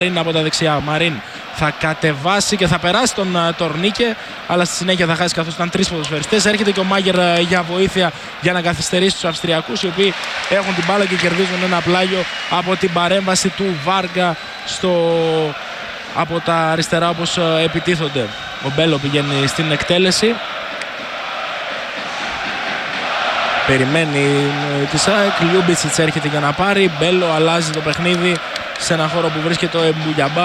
από τα δεξιά. Μαρίν θα κατεβάσει και θα περάσει τον Τορνίκε, αλλά στη συνέχεια θα χάσει καθώς ήταν τρεις ποδοσφαιριστές. Έρχεται και ο Μάγερ για βοήθεια για να καθυστερήσει τους Αυστριακούς, οι οποίοι έχουν την μπάλα και κερδίζουν ένα πλάγιο από την παρέμβαση του Βάργα από τα αριστερά όπως επιτίθονται. Ο Μπέλο πηγαίνει στην εκτέλεση. Περιμένει τη ΣΑΕΚ. Λιούμπιτσιτς έρχεται για να πάρει. Μπέλο αλλάζει το παιχνίδι σε ένα χώρο που βρίσκεται ο Εμπουλιαμπά.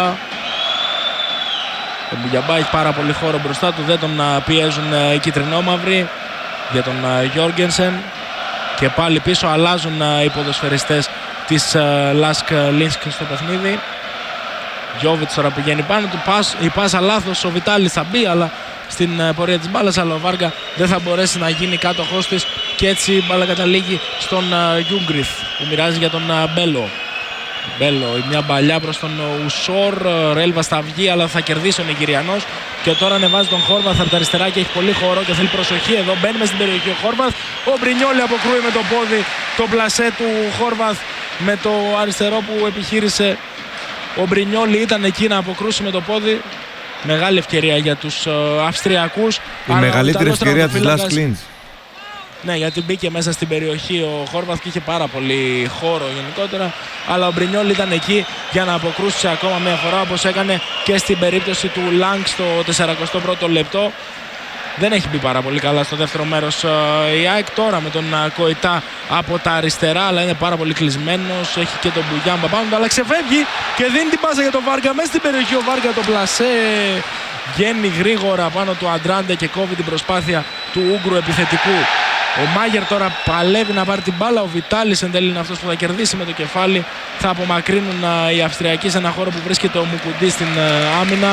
Ο Εμπουλιαμπά έχει πάρα πολύ χώρο μπροστά του. Δεν τον πιέζουν οι κυτρινόμαυροι για τον Γιόργενσεν. Και πάλι πίσω αλλάζουν οι ποδοσφαιριστές της Λάσκ Λίνσκ στο παιχνίδι. Γιόβιτς τώρα πηγαίνει πάνω του. Η πάσα λάθος. Ο Βιτάλης θα μπει, αλλά στην πορεία της μπάλας, αλλά ο Βάργα δεν θα μπορέσει να γίνει κάτοχός της και έτσι η μπάλα καταλήγει στον Γιούγκριθ που μοιράζει για τον Μπέλο. Μπέλο, μια μπαλιά προς τον Ουσόρ. Ρέλβα θα βγει, αλλά θα κερδίσει ο Νιγηριανός. Και τώρα ανεβάζει τον Χόρβαθ από τα αριστερά και έχει πολύ χώρο και θέλει προσοχή. Εδώ μπαίνει μες στην περιοχή ο Χόρβαθ. Ο Μπρινιόλι αποκρούει με το πόδι το πλασέ του Χόρβαθ με το αριστερό που επιχείρησε. Ο Μπρινιόλι ήταν εκεί να αποκρούσει με το πόδι. Μεγάλη ευκαιρία για τους Αυστριακούς. Η μεγαλύτερη ευκαιρία της Λάσκ Λίνσκ. Ναι, γιατί μπήκε μέσα στην περιοχή ο Χόρβαθ και είχε πάρα πολύ χώρο γενικότερα. Αλλά ο Μπρινιόλ ήταν εκεί για να αποκρούσει ακόμα μια φορά, όπως έκανε και στην περίπτωση του Λάγκ στο 41ο λεπτό. Δεν έχει μπει πάρα πολύ καλά στο δεύτερο μέρος η ΑΕΚ. Τώρα με τον Κοϊτά από τα αριστερά, αλλά είναι πάρα πολύ κλεισμένος. Έχει και τον Μπουγιάμπα πάνω του, αλλά ξεφεύγει και δίνει την πάσα για τον Βάργα. Μέσα στην περιοχή ο Βάργα το πλασέ. Βγαίνει γρήγορα πάνω του Αντράντε και κόβει την προσπάθεια του Ούγκρου επιθετικού. Ο Μάγερ τώρα παλεύει να πάρει την μπάλα. Ο Βιτάλης εν τέλει είναι αυτός που θα κερδίσει με το κεφάλι. Θα απομακρύνουν οι Αυστριακοί σε ένα χώρο που βρίσκεται ο Μουκουντή στην άμυνα.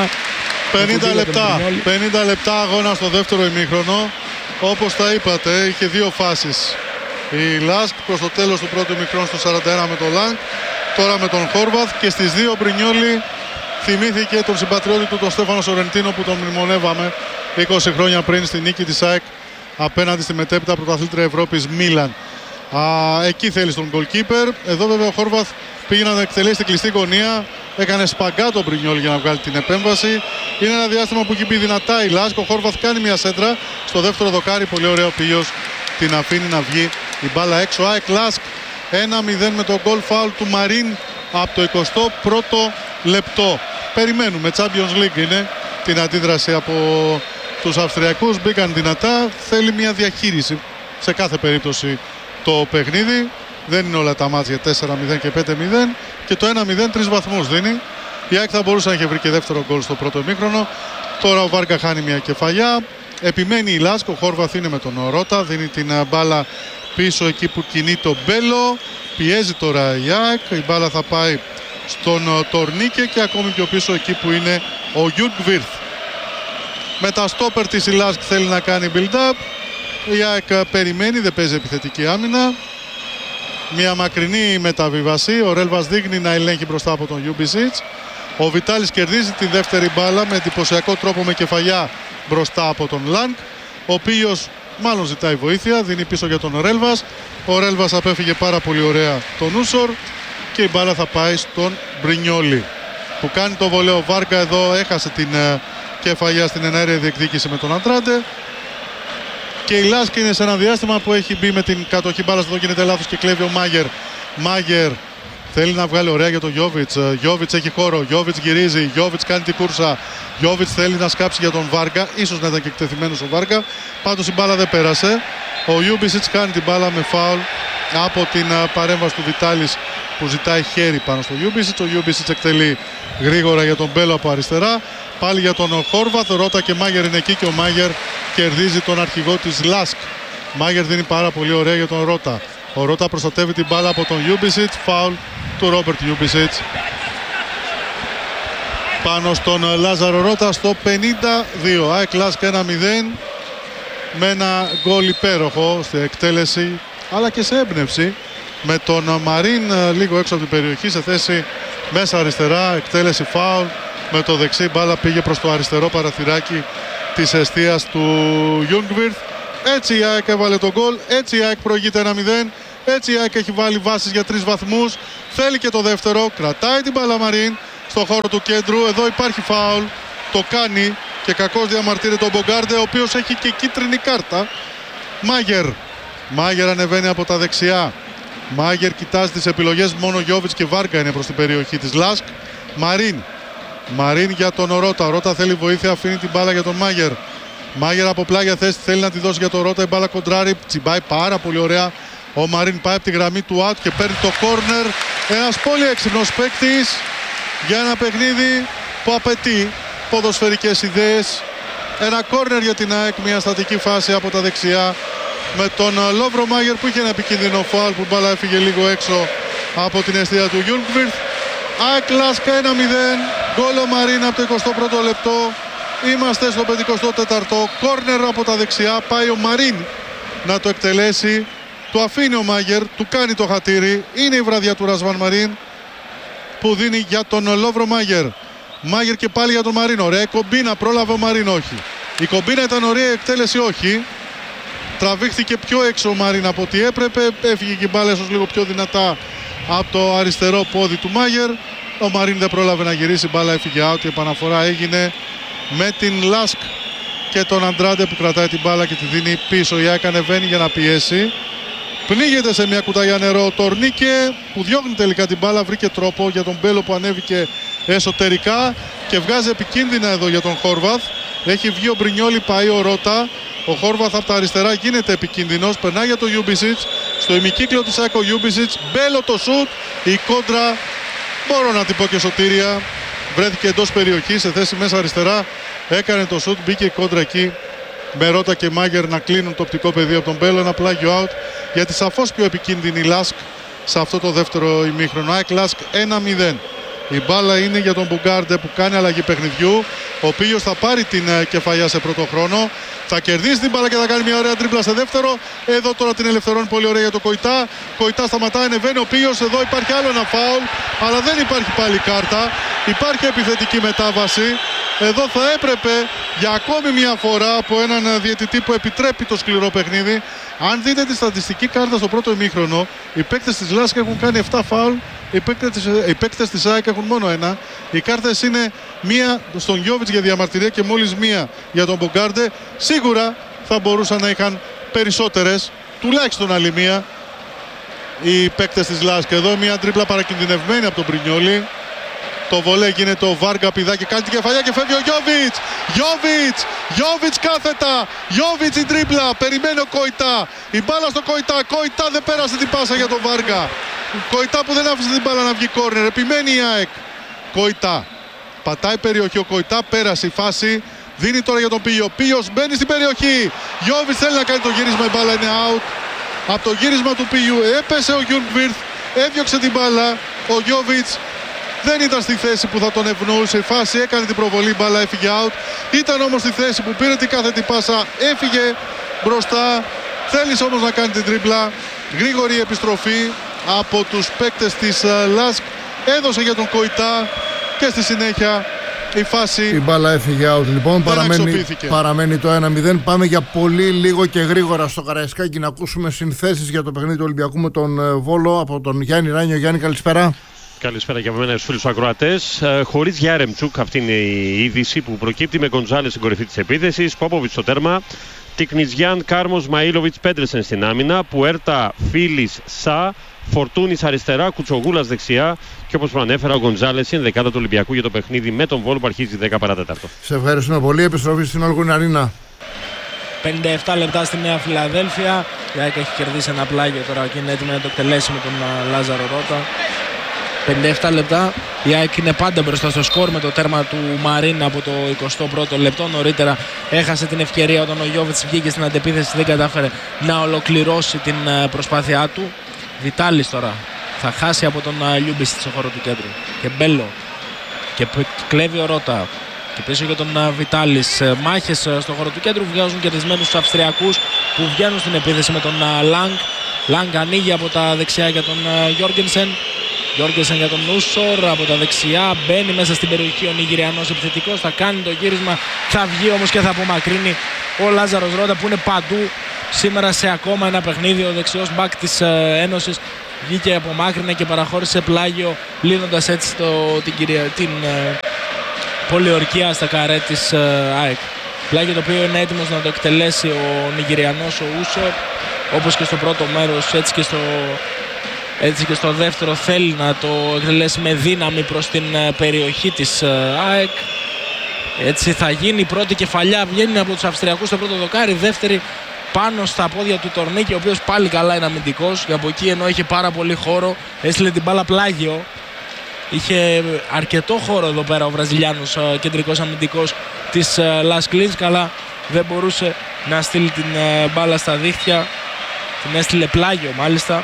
50 λεπτά αγώνα στο δεύτερο ημίχρονο. Όπως τα είπατε, είχε δύο φάσεις. Η Λάσκ προς το τέλος του πρώτου ημίχρονου στο 41 με τον Λάγκ. Τώρα με τον Χόρβαθ και στις δύο Μπρινιόλι θυμήθηκε τον συμπατριώτη του τον Στέφανο Σορεντίνο που τον μνημονεύαμε 20 χρόνια πριν στη νίκη της ΑΕΚ απέναντι στη μετέπειτα πρωταθλήτρια Ευρώπης Μίλαν. Εκεί θέλει τον goalkeeper. Εδώ βέβαια ο Χόρβαθ πήγε να εκτελέσει την κλειστή γωνία. Έκανε σπαγκά τον Μπρινιόλ για να βγάλει την επέμβαση. Είναι ένα διάστημα που έχει μπει δυνατά η Λάσκ. Ο Χόρβαθ κάνει μια σέντρα στο δεύτερο δοκάρι. Πολύ ωραίο πηγός την αφήνει να βγει η μπάλα έξω. ΑΕΚ Λάσκ 1-0 με το goal foul του Μαρίν από το 21ο λεπτό. Περιμένουμε. Champions League είναι την αντίδραση από τους Αυστριακούς. Μπήκαν δυνατά. Θέλει μια διαχείριση σε κάθε περίπτωση το παιχνίδι. Δεν είναι όλα τα μάτια 4-0 και 5-0 και το 1-0 3 βαθμούς δίνει. Η ΑΕΚ θα μπορούσε να είχε βρει και δεύτερο γκολ στο πρώτο ημίχρονο. Τώρα ο Βάργα χάνει μια κεφαλιά. Επιμένει η Λάσκ. Ο Χόρβαθ είναι με τον Ρότα. Δίνει την μπάλα πίσω εκεί που κινεί το Μπέλο. Πιέζει τώρα η ΑΕΚ. Η μπάλα θα πάει στον Τορνίκε και ακόμη πιο πίσω εκεί που είναι ο Γιούγκβιρθ. Με τα στόπερ της η Λάσκ θέλει να κάνει build-up. Η ΑΕΚ περιμένει, δεν παίζει επιθετική άμυνα. Μια μακρινή μεταβίβαση. Ο Ρέλβας δείχνει να ελέγχει μπροστά από τον Γιούμπισιτς. Ο Βιτάλης κερδίζει τη δεύτερη μπάλα με εντυπωσιακό τρόπο με κεφαλιά μπροστά από τον Λάνκ. Ο οποίος μάλλον ζητάει βοήθεια, δίνει πίσω για τον Ρέλβας. Ο Ρέλβας απέφυγε πάρα πολύ ωραία τον Ούσορ και η μπάλα θα πάει στον Μπρινιόλι που κάνει το βολέο. Βάργα εδώ έχασε την κεφαλιά στην εναέρια διεκδίκηση με τον Αντράντε. Και η Λάσκ είναι σε ένα διάστημα που έχει μπει με την κατοχή μπάλας. Εδώ γίνεται λάθος και κλέβει ο Μάγερ. Μάγερ θέλει να βγάλει ωραία για τον Γιόβιτς. Γιόβιτς έχει χώρο. Γιόβιτς γυρίζει. Γιόβιτς κάνει την κούρσα. Γιόβιτς θέλει να σκάψει για τον Βάργα. Ίσως να ήταν και εκτεθειμένος ο Βάργα. Πάντως η μπάλα δεν πέρασε. Ο Γιούμπισιτς κάνει την μπάλα με φάουλ από την παρέμβαση του Βιτάλης που ζητάει χέρι πάνω στο Γιούμπισιτς. Ο Γιούμπισιτς εκτελεί γρήγορα για τον Μπέλο από αριστερά. Πάλι για τον Χόρβαθ. Ρότα και Μάγερ είναι εκεί και ο Μάγερ κερδίζει τον αρχηγό της Λάσκ. Μάγερ δίνει πάρα πολύ ωραία για τον Ρότα. Ο Ρότα προστατεύει την μπάλα από τον Γιούμπισιτς. Φάουλ του Ρόμπερτ Γιούμπισιτς πάνω στον Λάζαρο Ρότα στο 52. ΑΕΚ Λάσκ 1-0 με ένα γκολ υπέροχο στη εκτέλεση αλλά και σε έμπνευση με τον Μαρίν λίγο έξω από την περιοχή σε θέση μέσα αριστερά. Εκτέλεση φάουλ με το δεξί. Μπάλα πήγε προς το αριστερό παραθυράκι της εστίας του Γιούγκβιρθ. Έτσι η ΑΕΚ έβαλε τον γκολ. Έτσι η ΑΕΚ προηγείται 1-0. Έτσι η ΑΕΚ έχει βάλει βάσεις για 3 βαθμούς. Θέλει και το δεύτερο. Κρατάει την μπάλα Μαρίν. στο χώρο του κέντρου. Εδώ υπάρχει φάουλ, το κάνει και κακώς διαμαρτύρεται ο Μπογκάρντε, ο οποίος έχει και κίτρινη κάρτα. Μάγερ ανεβαίνει από τα δεξιά. Μάγερ κοιτάζει τις επιλογές, μόνο Γιόβιτς και Βάρκα είναι προς την περιοχή της Λάσκ. Μαρίν για τον Ρότα. Ο Ρότα θέλει βοήθεια, αφήνει την μπάλα για τον Μάγερ. Μάγερ από πλάγια θέση θέλει να τη δώσει για τον Ρότα. Η μπάλα κοντράρει, τσιμπάει πάρα πολύ ωραία. Ο Μαρίν πάει από τη γραμμή του out και παίρνει το κόρνερ. Ένας πολύ έξυπνος παίκτης για ένα παιχνίδι που απαιτεί ποδοσφαιρικές ιδέες. Ένα κόρνερ για την ΑΕΚ, μια στατική φάση από τα δεξιά με τον Λόβρο Μάγερ που είχε ένα επικίνδυνο φάουλ που μπάλα έφυγε λίγο έξω από την αιστεία του Γιούνκβιρθ. ΑΕΚ Λάσκ 1-0, γκολ ο Μαρίν από το 21ο λεπτό. Είμαστε στο 54ο, κόρνερ από τα δεξιά, πάει ο Μαρίν να το εκτελέσει. Του αφήνει ο Μάγερ, του κάνει το χατήρι. Είναι η βραδιά του Ρασβάν Μαρίν που δίνει για τον Λόβρο Μάγερ. Μάγερ και πάλι για τον Μαρίν. Ωραία η κομπίνα, πρόλαβε ο Μαρίν, όχι. Η κομπίνα ήταν ωραία, η εκτέλεση όχι. Τραβήχθηκε πιο έξω ο Μαρίν από ό,τι έπρεπε. Έφυγε και η μπάλα ίσως λίγο πιο δυνατά από το αριστερό πόδι του Μάγερ. Ο Μαρίν δεν πρόλαβε να γυρίσει, η μπάλα έφυγε out. Η επαναφορά έγινε με την Λάσκ και τον Αντράντε που κρατάει την μπάλα και τη δίνει πίσω. Η ΑΕΚ ανεβαίνει για να πιέσει. Πνίγεται σε μια κουταλιά νερό ο Τορνίκε που διώχνει τελικά την μπάλα. Βρήκε τρόπο για τον Μπέλο που ανέβηκε εσωτερικά και βγάζει επικίνδυνα εδώ για τον Χόρβαθ. Έχει βγει ο Μπρινιόλι, πάει ο Ρότα. Ο Χόρβαθ από τα αριστερά γίνεται επικίνδυνος. Περνάει για το Γιούμπισιτς. Στο ημικύκλιο της ΑΕΚ ο Γιούμπισιτς. Μπέλο το σουτ. Η κόντρα, μπορώ να την πω και σωτήρια. Βρέθηκε εντός περιοχής σε θέση μέσα αριστερά. Έκανε το σουτ. Μπήκε η κόντρα εκεί. Με Ρότα και Μάγερ να κλείνουν το οπτικό πεδίο από τον Μπέλο. Ένα πλάγιο out για τη σαφώς πιο επικίνδυνη Λάσκ σε αυτό το δεύτερο ημίχρονο. ΑΕΚ Λάσκ 1-0. Η μπάλα είναι για τον Μπογκάρντε που κάνει αλλαγή παιχνιδιού. Ο οποίος θα πάρει την κεφαλιά σε πρώτο χρόνο. Θα κερδίσει την μπάλα και θα κάνει μια ωραία τρίπλα σε δεύτερο. Εδώ τώρα την ελευθερώνει πολύ ωραία για τον Κοϊτά. Κοϊτά σταματάει, ανεβαίνει ο οποίος. Εδώ υπάρχει άλλο ένα φάουλ. Αλλά δεν υπάρχει πάλι κάρτα. Υπάρχει επιθετική μετάβαση. Εδώ θα έπρεπε για ακόμη μια φορά από έναν διαιτητή που επιτρέπει το σκληρό παιχνίδι. Αν δείτε τη στατιστική κάρτα στο πρώτο ημίχρονο, οι παίκτες της Λάσκ έχουν κάνει 7 φάουλ. Οι παίκτες της ΑΕΚ έχουν μόνο ένα. Οι κάρτες είναι μία στον Γιόβιτς για διαμαρτυρία και μόλις μία για τον Μπογκάρντε. Σίγουρα θα μπορούσαν να είχαν περισσότερες, τουλάχιστον άλλη μία, οι παίκτες της Λάσκ. Εδώ μία τρίπλα παρακινδυνευμένη από τον Μπρινιόλι. Το βολέ γίνεται ο Βάργα, πηδάκι, κάνει την κεφαλιά και φεύγει ο Γιόβιτς. Γιόβιτς κάθετα. Γιόβιτς η τρίπλα. Περιμένει ο Κοϊτά. Η μπάλα στο Κοϊτά. Κοϊτά δεν πέρασε την πάσα για τον Βάργα. Κοϊτά που δεν άφησε την μπάλα να βγει κόρνερ. Επιμένει η ΑΕΚ. Κοϊτά. Πατάει περιοχή ο Κοϊτά. Πέρασε η φάση. Δίνει τώρα για τον Πίγιο. Πίγιος μπαίνει στην περιοχή. Γιόβιτς θέλει να κάνει το γύρισμα. Η μπάλα είναι out. Από το γύρισμα του Πίγιου έπεσε ο Γιούνκβιρθ. Έδιωξε την μπάλα. Ο Γιόβιτς δεν ήταν στη θέση που θα τον ευνοούσε η φάση, έκανε την προβολή, μπάλα έφυγε out. Ήταν όμως στη θέση που πήρε την κάθετη πάσα, έφυγε μπροστά. Θέλησε όμως να κάνει την τρίπλα. Γρήγορη επιστροφή από τους παίκτες της Λάσκ. Έδωσε για τον Κοϊτά και στη συνέχεια η φάση. Η μπάλα έφυγε out λοιπόν. Παραμένει το 1-0. Πάμε για πολύ λίγο και γρήγορα στο Καραϊσκάκι να ακούσουμε συνθέσεις για το παιχνίδι του Ολυμπιακού με τον Βόλο από τον Γιάννη Ράνιο. Γιάννη, καλησπέρα. Καλησπέρα και από μένα στους φίλους ακροατές. Χωρίς Γιάρεμτσουκ, αυτή είναι η είδηση που προκύπτει, με Γκοντζάλες στην κορυφή της επίθεσης, Πόποβιτς στο τέρμα, Τικνιζιάν, Κάρμος, Μαΐλοβιτς, Πέντρεσεν στην άμυνα, Πουέρτα, Φίλης, Σα, Φορτούνης αριστερά, Κουτσογούλας δεξιά και όπως προανέφερα ο Γκοντζάλες είναι δεκάδα του Ολυμπιακού για το παιχνίδι με τον Βόλο που αρχίζει 10 παρατέταρτο. Σε ευχαριστούμε πολύ. Επιστροφή στην Όλγουνη Αρίνα. 57 λεπτά στη Νέα Φιλαδέλφια. Η ΑΕΚ έχει κερδίσει ένα πλάγιο τώρα και είναι έτοιμη να το εκτελέσει με τον Λάζαρο Ρότα. 57 λεπτά. Η ΑΕΚ είναι πάντα μπροστά στο σκορ με το τέρμα του Μαρίν από το 21ο λεπτό. Νωρίτερα έχασε την ευκαιρία όταν ο Γιόβιτς βγήκε στην αντεπίθεση, δεν κατάφερε να ολοκληρώσει την προσπάθειά του. Βιτάλης τώρα θα χάσει από τον Λιούμπισιτς στο χώρο του κέντρου. Και Μπέλο. Και κλέβει ο Ρότα. Και πίσω για τον Βιτάλης. Μάχες στο χώρο του κέντρου βγάζουν κερδισμένους τους Αυστριακούς που βγαίνουν στην επίθεση με τον Λάγκ. Λάγκ ανοίγει από τα δεξιά για τον Γιόργενσεν. Γιόργενσεν για τον Νούσορ από τα δεξιά. Μπαίνει μέσα στην περιοχή ο Νιγηριανός επιθετικός. Θα κάνει το γύρισμα. Θα βγει όμως και θα απομακρύνει ο Λάζαρος Ρότα που είναι παντού σήμερα σε ακόμα ένα παιχνίδι. Ο δεξιός μπακ της Ένωσης βγήκε από μάκρυνα και παραχώρησε πλάγιο, λύνοντας έτσι την πολιορκία στα καρέ της ΑΕΚ. Πλάγιο το οποίο είναι έτοιμος να το εκτελέσει ο Νιγηριανός, ο Ούσο, όπως και στο πρώτο μέρος, έτσι και στο δεύτερο θέλει να το εκτελέσει με δύναμη προς την περιοχή της ΑΕΚ. Έτσι θα γίνει η πρώτη κεφαλιά, βγαίνει από τους Αυστριακούς στο πρώτο δοκάρι, δεύτερη πάνω στα πόδια του Τορνίκη, ο οποίος πάλι καλά είναι αμυντικός, και από εκεί ενώ είχε πάρα πολύ χώρο έστειλε την μπάλα πλάγιο. Είχε αρκετό χώρο εδώ πέρα ο Βραζιλιάνος κεντρικός αμυντικός της Las Klins, αλλά δεν μπορούσε να στείλει την μπάλα στα δίχτυα, την έστειλε πλάγιο μάλιστα.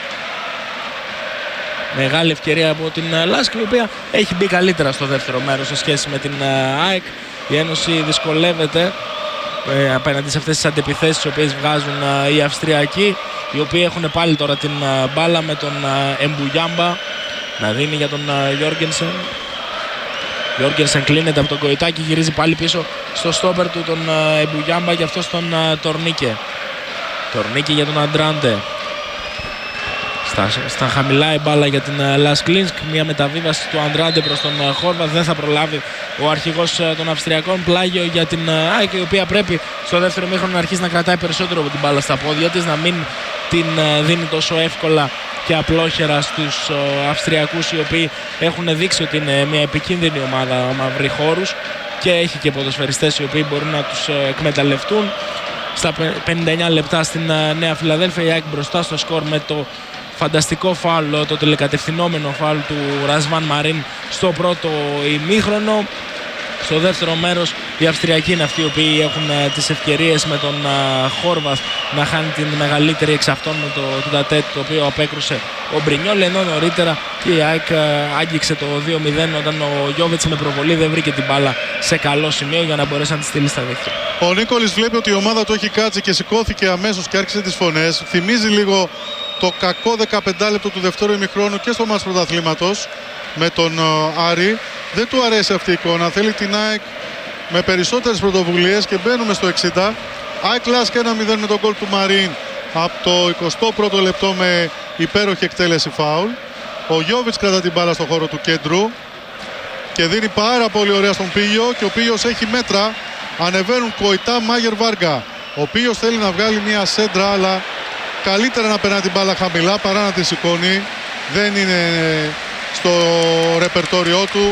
Μεγάλη ευκαιρία από την Lask, η οποία έχει μπει καλύτερα στο δεύτερο μέρος σε σχέση με την ΑΕΚ. Η Ένωση δυσκολεύεται απέναντι σε αυτές τις αντεπιθέσεις τις οποίες βγάζουν οι Αυστριακοί, οι οποίοι έχουν πάλι τώρα την μπάλα με τον Εμπουγιάμπα να δίνει για τον Γιόργενσεν. Γιόργενσεν κλείνεται από τον Κοϊτάκη, γυρίζει πάλι πίσω στο στόπερ του τον Εμπουγιάμπα και αυτό στον Τορνίκε. Τορνίκε για τον Αντράντε. Στα χαμηλά η μπάλα για την Las Klins. Μια μεταβίβαση του Αντράντε προς τον Χόρβαθ. Δεν θα προλάβει ο αρχηγός των Αυστριακών. Πλάγιο για την ΑΕΚ, η οποία πρέπει στο δεύτερο ημίχρονο να αρχίσει να κρατάει περισσότερο από την μπάλα στα πόδια της, να μην την δίνει τόσο εύκολα και απλόχερα στους Αυστριακούς, οι οποίοι έχουν δείξει ότι είναι μια επικίνδυνη ομάδα μαύρη χώρους και έχει και ποδοσφαιριστές οι οποίοι μπορούν να τους εκμεταλλευτούν. Στα 59 λεπτά στην Νέα Φιλαδέλφια η ΑΕΚ μπροστά στο σκορ με το φανταστικό φάουλ, το τηλεκατευθυνόμενο φάουλ του Ρασβάν Μαρίν στο πρώτο ημίχρονο. Στο δεύτερο μέρος οι Αυστριακοί είναι αυτοί οι οποίοι έχουν τις ευκαιρίες, με τον Χόρβαθ να χάνει την μεγαλύτερη εξ αυτών με το τατέτ, το οποίο απέκρουσε ο Μπρινιόλ, ενώ νωρίτερα και η ΑΕΚ άγγιξε το 2-0 όταν ο Γιόβιτς με προβολή δεν βρήκε την μπάλα σε καλό σημείο για να μπορέσει να τη στείλει στα δίχτυα. Ο Νίκολης βλέπει ότι η ομάδα του έχει κάτσει και σηκώθηκε αμέσως και άρχισε τις φωνές. Θυμίζει λίγο το κακό 15 λεπτό του δεύτερου ημιχρόνου και στο μάτς πρωταθλήματος με τον Άρη. Δεν του αρέσει αυτή η εικόνα. Θέλει την ΑΕΚ με περισσότερες πρωτοβουλίες και μπαίνουμε στο 60. ΑΕΚ Lask 1-0 με τον γκολ του Μαρίν από το 21ο λεπτό με υπέροχη εκτέλεση φάουλ. Ο Γιόβιτς κρατά την μπάλα στο χώρο του κέντρου και δίνει πάρα πολύ ωραία στον Πίγιο, και ο Πίγιος έχει μέτρα. Ανεβαίνουν Κοϊτά, Μάγερ, Βάργα. Ο Πίγιος θέλει να βγάλει μια σέντρα, αλλά καλύτερα να περνά την μπάλα χαμηλά παρά να τη σηκώνει. Δεν είναι στο ρεπερτόριό του.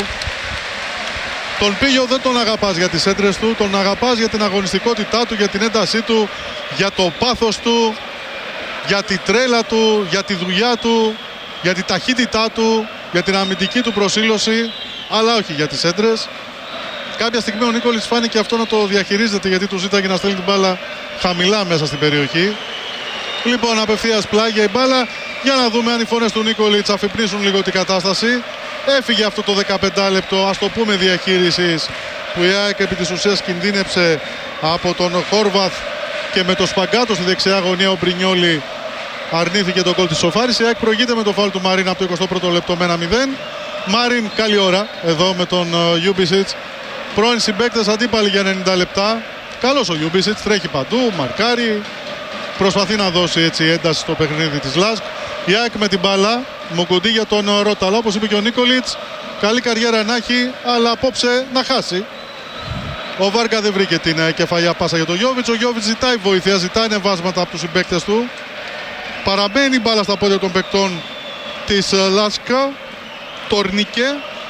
Τον Πίγιο δεν τον αγαπάς για τις σέντρες του, τον αγαπάς για την αγωνιστικότητά του, για την έντασή του, για το πάθος του, για τη τρέλα του, για τη δουλειά του, για τη ταχύτητά του, για την αμυντική του προσήλωση, αλλά όχι για τις σέντρες. Κάποια στιγμή ο Νίκολης φάνηκε αυτό να το διαχειρίζεται, γιατί του ζήταγε να στέλνει την μπάλα χαμηλά μέσα στην περιοχή. Λοιπόν, απευθείας πλάγια η μπάλα. Για να δούμε αν οι φωνές του Νίκολιτς αφυπνίσουν λίγο την κατάσταση. Έφυγε αυτό το 15 λεπτό, ας το πούμε, διαχείρισης, που η ΑΕΚ επί της ουσίας κινδύνεψε από τον Χόρβαθ και με το Σπαγκάτο στη δεξιά γωνία ο Μπρινιόλι αρνήθηκε τον γκολ της σοφάρης. Η ΑΕΚ προηγείται με το φάουλ του Μαρίν από το 21ο λεπτό με 1-0. Μαρίν καλή ώρα εδώ με τον Γιούμπισιτς. Πρώην συμπαίκτες αντίπαλοι για 90 λεπτά. Καλός ο Γιούμπισιτς, τρέχει παντού, μαρκάρει. Προσπαθεί να δώσει έτσι ένταση στο παιχνίδι της Lask. Η ΑΕΚ με την μπάλα, Μουκουντή για τον Ρόταλα. Όπως είπε και ο Νίκολιτς, καλή καριέρα να έχει, αλλά απόψε να χάσει. Ο Βάργα δεν βρήκε την κεφαλιά πάσα για τον Γιόβιτς. Ο Γιόβιτς ζητάει βοήθεια, ζητάει ανεβάσματα από τους συμπαίκτες του. Παραμένει η μπάλα στα πόδια των παικτών της Λάσκα. Τορνίκε.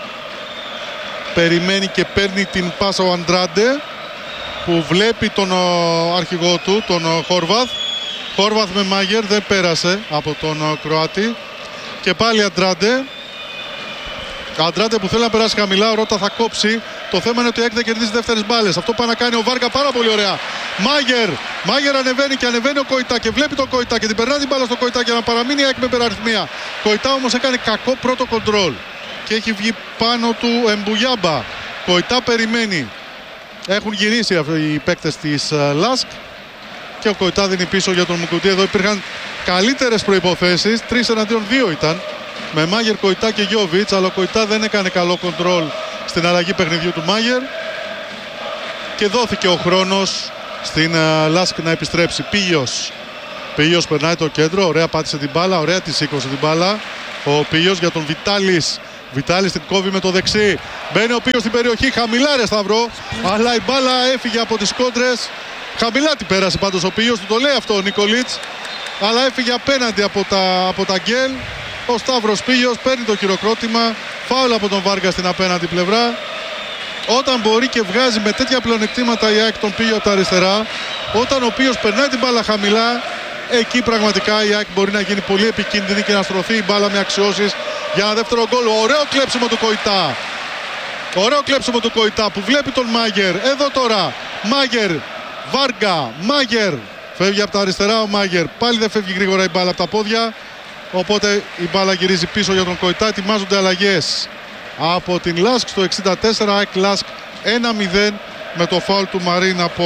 Περιμένει και παίρνει την πάσα ο Αντράντε, που βλέπει τον αρχηγό του, τον Χόρβαθ. Χόρβαθ με Μάγερ, δεν πέρασε από τον Κροάτη. Και πάλι Αντράντε. Αντράντε που θέλει να περάσει χαμηλά, ο Ρώτα θα κόψει. Το θέμα είναι ότι η ΑΕΚ δεν κερδίζει δεύτερες μπάλες. Αυτό πάει να κάνει ο Βάργα πάρα πολύ ωραία. Μάγερ ανεβαίνει και ανεβαίνει ο Κοϊτά και βλέπει τον Κοϊτά και την περνά την μπάλα στο Κοϊτά για να παραμείνει η ΑΕΚ με υπεραριθμία. Κοϊτά όμως έκανε κακό πρώτο κοντρόλ και έχει βγει πάνω του Εμπουγιάμπα. Κοϊτά περιμένει. Έχουν γυρίσει οι παίκτες της Lask και ο Κοϊτά δίνει πίσω για τον Μουκουτί. Εδώ υπήρχαν καλύτερες προϋποθέσεις. 3-2 ήταν με Μάγερ, Κοϊτά και Γιόβιτς, αλλά ο Κοϊτά δεν έκανε καλό κοντρόλ στην αλλαγή παιχνιδιού του Μάγερ και δόθηκε ο χρόνος στην Λάσκ να επιστρέψει. Πίγιος περνάει το κέντρο, ωραία πάτησε την μπάλα, ωραία τη σήκωσε την μπάλα. Ο Πίγιος για τον Βιτάλης. Βιτάλης την κόβει με το δεξί. Μπαίνει ο Πίγιος στην περιοχή, χαμηλά ρε Σταυρό. Αλλά η μπάλα έφυγε από τις κόντρες. Χαμηλά την πέρασε πάντως ο Πίγιος, του το λέει αυτό ο Νικολίτς. Αλλά έφυγε απέναντι από τα γκέλ. Ο Σταύρος Πίγιος παίρνει το χειροκρότημα. Φάουλ από τον Βάργα στην απέναντι πλευρά. Όταν μπορεί και βγάζει με τέτοια πλεονεκτήματα η ΑΕΚ τον Πίγιο από τα αριστερά, όταν ο Πίγιος περνάει την μπάλα χαμηλά, εκεί πραγματικά η ΑΕΚ μπορεί να γίνει πολύ επικίνδυνη και να στρωθεί η μπάλα με αξιώσεις για ένα δεύτερο γκολ. Ωραίο κλέψιμο του Κοϊτά. Ωραίο κλέψιμο του Κοϊτά που βλέπει τον Μάγερ. Εδώ τώρα Μάγερ, Βάργα, Μάγερ. Φεύγει από τα αριστερά ο Μάγερ. Πάλι δεν φεύγει γρήγορα η μπάλα από τα πόδια. Οπότε η μπάλα γυρίζει πίσω για τον Κοϊτά. Ετοιμάζονται αλλαγές από την Λάσκ στο 64. ΑΕΚ Λάσκ 1-0 με το φάουλ του Μαρίν από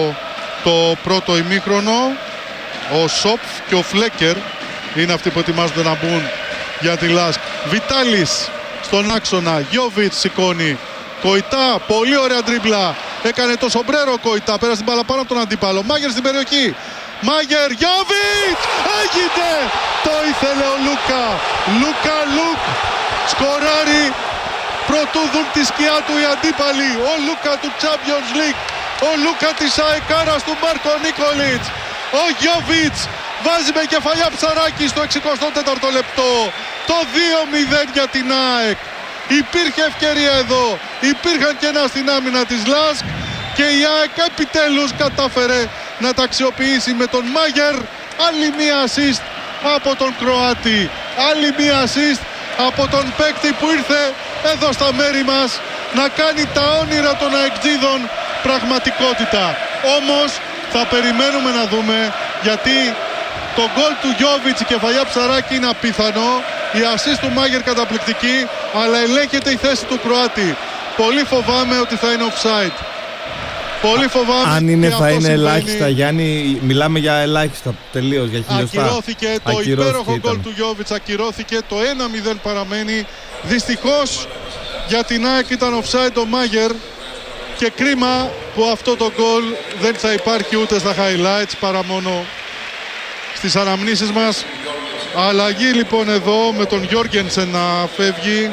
το πρώτο ημίχρονο. Ο Σόπφ και ο Φλέκερ είναι αυτοί που ετοιμάζονται να μπουν για τη Λάσκ. Βιτάλης στον άξονα. Γιόβιτς σηκώνει. Κοϊτά, πολύ ωραία ντρίμπλα. Έκανε το σομπρέρο Κοϊτά. Πέρασε την μπάλα πάνω από τον αντίπαλο. Μάγερ στην περιοχή. Μάγερ, Γιόβιτς! Έγινε! Το ήθελε ο Λούκα. Λουκ. Σκοράρει. Προτού δουν τη σκιά του οι αντίπαλοι. Ο Λούκα του Champions League. Ο Λούκα της αεκάρας του Μάρκο Νίκολιτς. Ο Γιόβιτς βάζει με κεφαλιά ψαράκι στο 64ο λεπτό. Το 2-0 για την ΑΕΚ. Υπήρχε ευκαιρία εδώ. Υπήρχαν κενά στην άμυνα της Λάσκ και η ΑΕΚ επιτέλους κατάφερε να τα αξιοποιήσει με τον Μάγερ. Άλλη μία assist από τον Κροάτη. Άλλη μία assist από τον παίκτη που ήρθε εδώ στα μέρη μας να κάνει τα όνειρα των αεκτζίδων πραγματικότητα. Όμως θα περιμένουμε να δούμε, γιατί το γκολ του Γιόβιτς, η κεφαλιά ψαράκι είναι απίθανο, η assist του Μάγερ καταπληκτική, αλλά ελέγχεται η θέση του Κροάτη. Πολύ φοβάμαι ότι θα είναι offside. Πολύ φοβάμαι. Αν είναι, θα είναι συμβαίνει. ελάχιστα, Γιάννη. Μιλάμε για ελάχιστα τελείως, για χιλιοστά. Ακυρώθηκε το υπέροχο γκολ του Γιόβιτς, ακυρώθηκε. Το 1-0 παραμένει. Δυστυχώς για την ΑΕΚ ήταν offside ο Μάγερ. Και κρίμα που αυτό το γκολ δεν θα υπάρχει ούτε στα highlights παρά μόνο στις αναμνήσεις μας. Αλλαγή λοιπόν εδώ με τον Γιόργενσεν να φεύγει.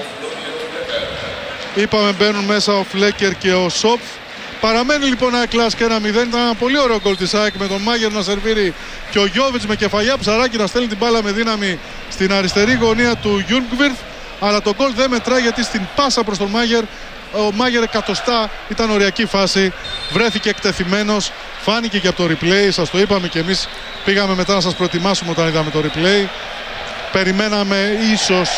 Είπαμε μπαίνουν μέσα ο Φλέκερ και ο Σόπφ. Παραμένει λοιπόν ΑΕΚ Λάσκ 1-0. Ήταν ένα πολύ ωραίο γκολ της ΑΕΚ με τον Μάγερ να σερβίρει και ο Γιόβιτς με κεφαλιά ψαράκι να στέλνει την μπάλα με δύναμη στην αριστερή γωνία του Γιούγκβιρθ. Αλλά το γκολ δεν μετράει, γιατί στην πάσα προς τον Μάγερ, ο Μάγερ εκατοστά ήταν οριακή φάση, βρέθηκε εκτεθειμένος, φάνηκε και από το replay, σας το είπαμε και εμείς πήγαμε μετά να σας προετοιμάσουμε όταν είδαμε το replay. Περιμέναμε ίσως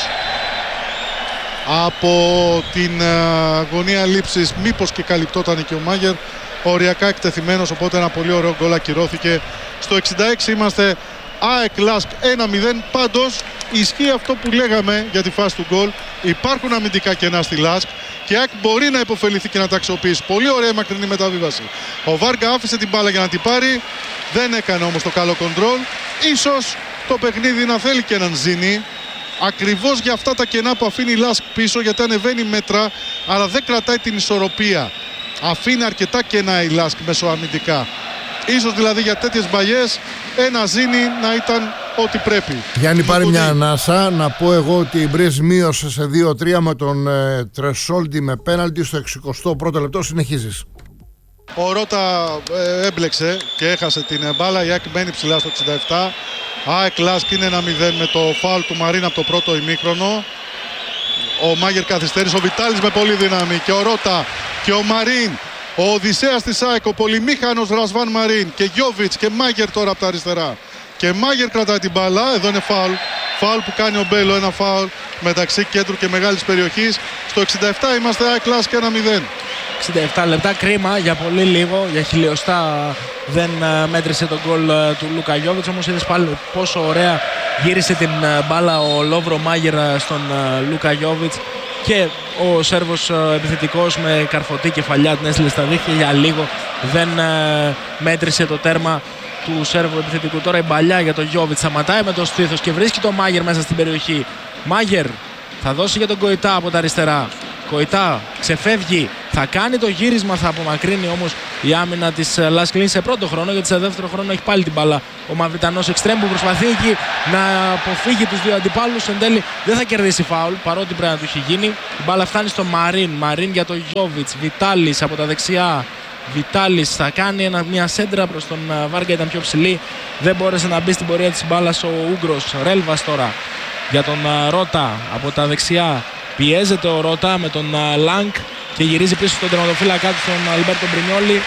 από την γωνία λήψης μήπως και καλυπτόταν και ο Μάγερ, οριακά εκτεθειμένος, οπότε ένα πολύ ωραίο γκολ ακυρώθηκε. Στο 66 είμαστε ΑΕΚ Λάσκ 1-0. Πάντως ισχύει αυτό που λέγαμε για τη φάση του γκολ. Υπάρχουν αμυντικά κενά στη Λάσκ και η ΑΕΚ μπορεί να υποφεληθεί και να τα αξιοποιήσει. Πολύ ωραία μακρινή μεταβίβαση. Ο Βάργα άφησε την μπάλα για να την πάρει, δεν έκανε όμως το καλό κοντρόλ. Ίσως το παιχνίδι να θέλει και έναν Ζήνη, ακριβώς για αυτά τα κενά που αφήνει η Λάσκ πίσω, γιατί ανεβαίνει μέτρα αλλά δεν κρατάει την ισορροπία. Αφήνει αρκετά κενά η Λάσκ μεσοαμυντικά. Ίσως δηλαδή για τέτοιες μπαγιές ένα Ζήνη να ήταν ό,τι πρέπει. Γιάννη, πάρει μια ανάσα. Να πω εγώ ότι η Μπρίζ μείωσε σε 2-3 με τον Τρεσόλντι με πέναλτι στο 61ο λεπτό. Συνεχίζεις. Ο Ρώτα έμπλεξε και έχασε την μπάλα. Η ΑΕΚ μένει ψηλά στο 67. ΑΕΚ Λάσκ είναι 1-0 με το φάουλ του Μαρίν από το πρώτο ημίχρονο. Ο Μάγερ καθυστέρησε, ο Βιτάλης με πολύ δύναμη και ο Ρώτα και ο Μαρίν. Ο Οδυσσέας της ΑΕΚ, ο πολυμήχανος Ρασβάν Μαρίν και Γιόβιτς και Μάγερ τώρα από τα αριστερά. Και Μάγερ κρατάει την μπάλα, εδώ είναι φάουλ. Φάουλ που κάνει ο Μπέλο, ένα φάουλ μεταξύ κέντρου και μεγάλης περιοχής. Στο 67 είμαστε ΑΕΚ Λάσκ 1-0. 67 λεπτά, κρίμα για πολύ λίγο, για χιλιοστά δεν μέτρησε τον γκολ του Λούκα Γιόβιτς. Όμως είδες πάλι πόσο ωραία γύρισε την μπάλα ο Λόβρο Μάγερ στον Λούκα Γιόβιτς. Και ο Σέρβος επιθετικός με καρφωτή κεφαλιά την έστειλε στα δίχτυα, για λίγο δεν μέτρησε το τέρμα του Σέρβου επιθετικού. Τώρα η μπαλιά για τον Γιόβιτς, σταματάει με το στήθος και βρίσκει τον Μάγερ μέσα στην περιοχή. Μάγερ θα δώσει για τον Κοϊτά από τα αριστερά. Κοϊτά ξεφεύγει, θα κάνει το γύρισμα, θα απομακρύνει όμως η άμυνα της Lask Linz σε πρώτο χρόνο, γιατί σε δεύτερο χρόνο έχει πάλι την μπάλα ο Μαυριτανός εξτρέμ που προσπαθεί εκεί να αποφύγει τους δύο αντιπάλους. Εν τέλει δεν θα κερδίσει φάουλ, παρότι πρέπει να του έχει γίνει. Η μπάλα φτάνει στο Μαρίν για τον Γιόβιτς, Βιτάλης από τα δεξιά. Βιτάλης θα κάνει μια σέντρα προς τον Βάργα, ήταν πιο ψηλή, δεν μπόρεσε να μπει στην πορεία της μπάλας ο Ούγκρος. Ρέλβας τώρα για τον Ρώτα από τα δεξιά. Πιέζεται ο Ρώτα με τον Λάνκ και γυρίζει πίσω στον τερματοφύλακα του, τον Αλμπέρτο Μπρινιόλι.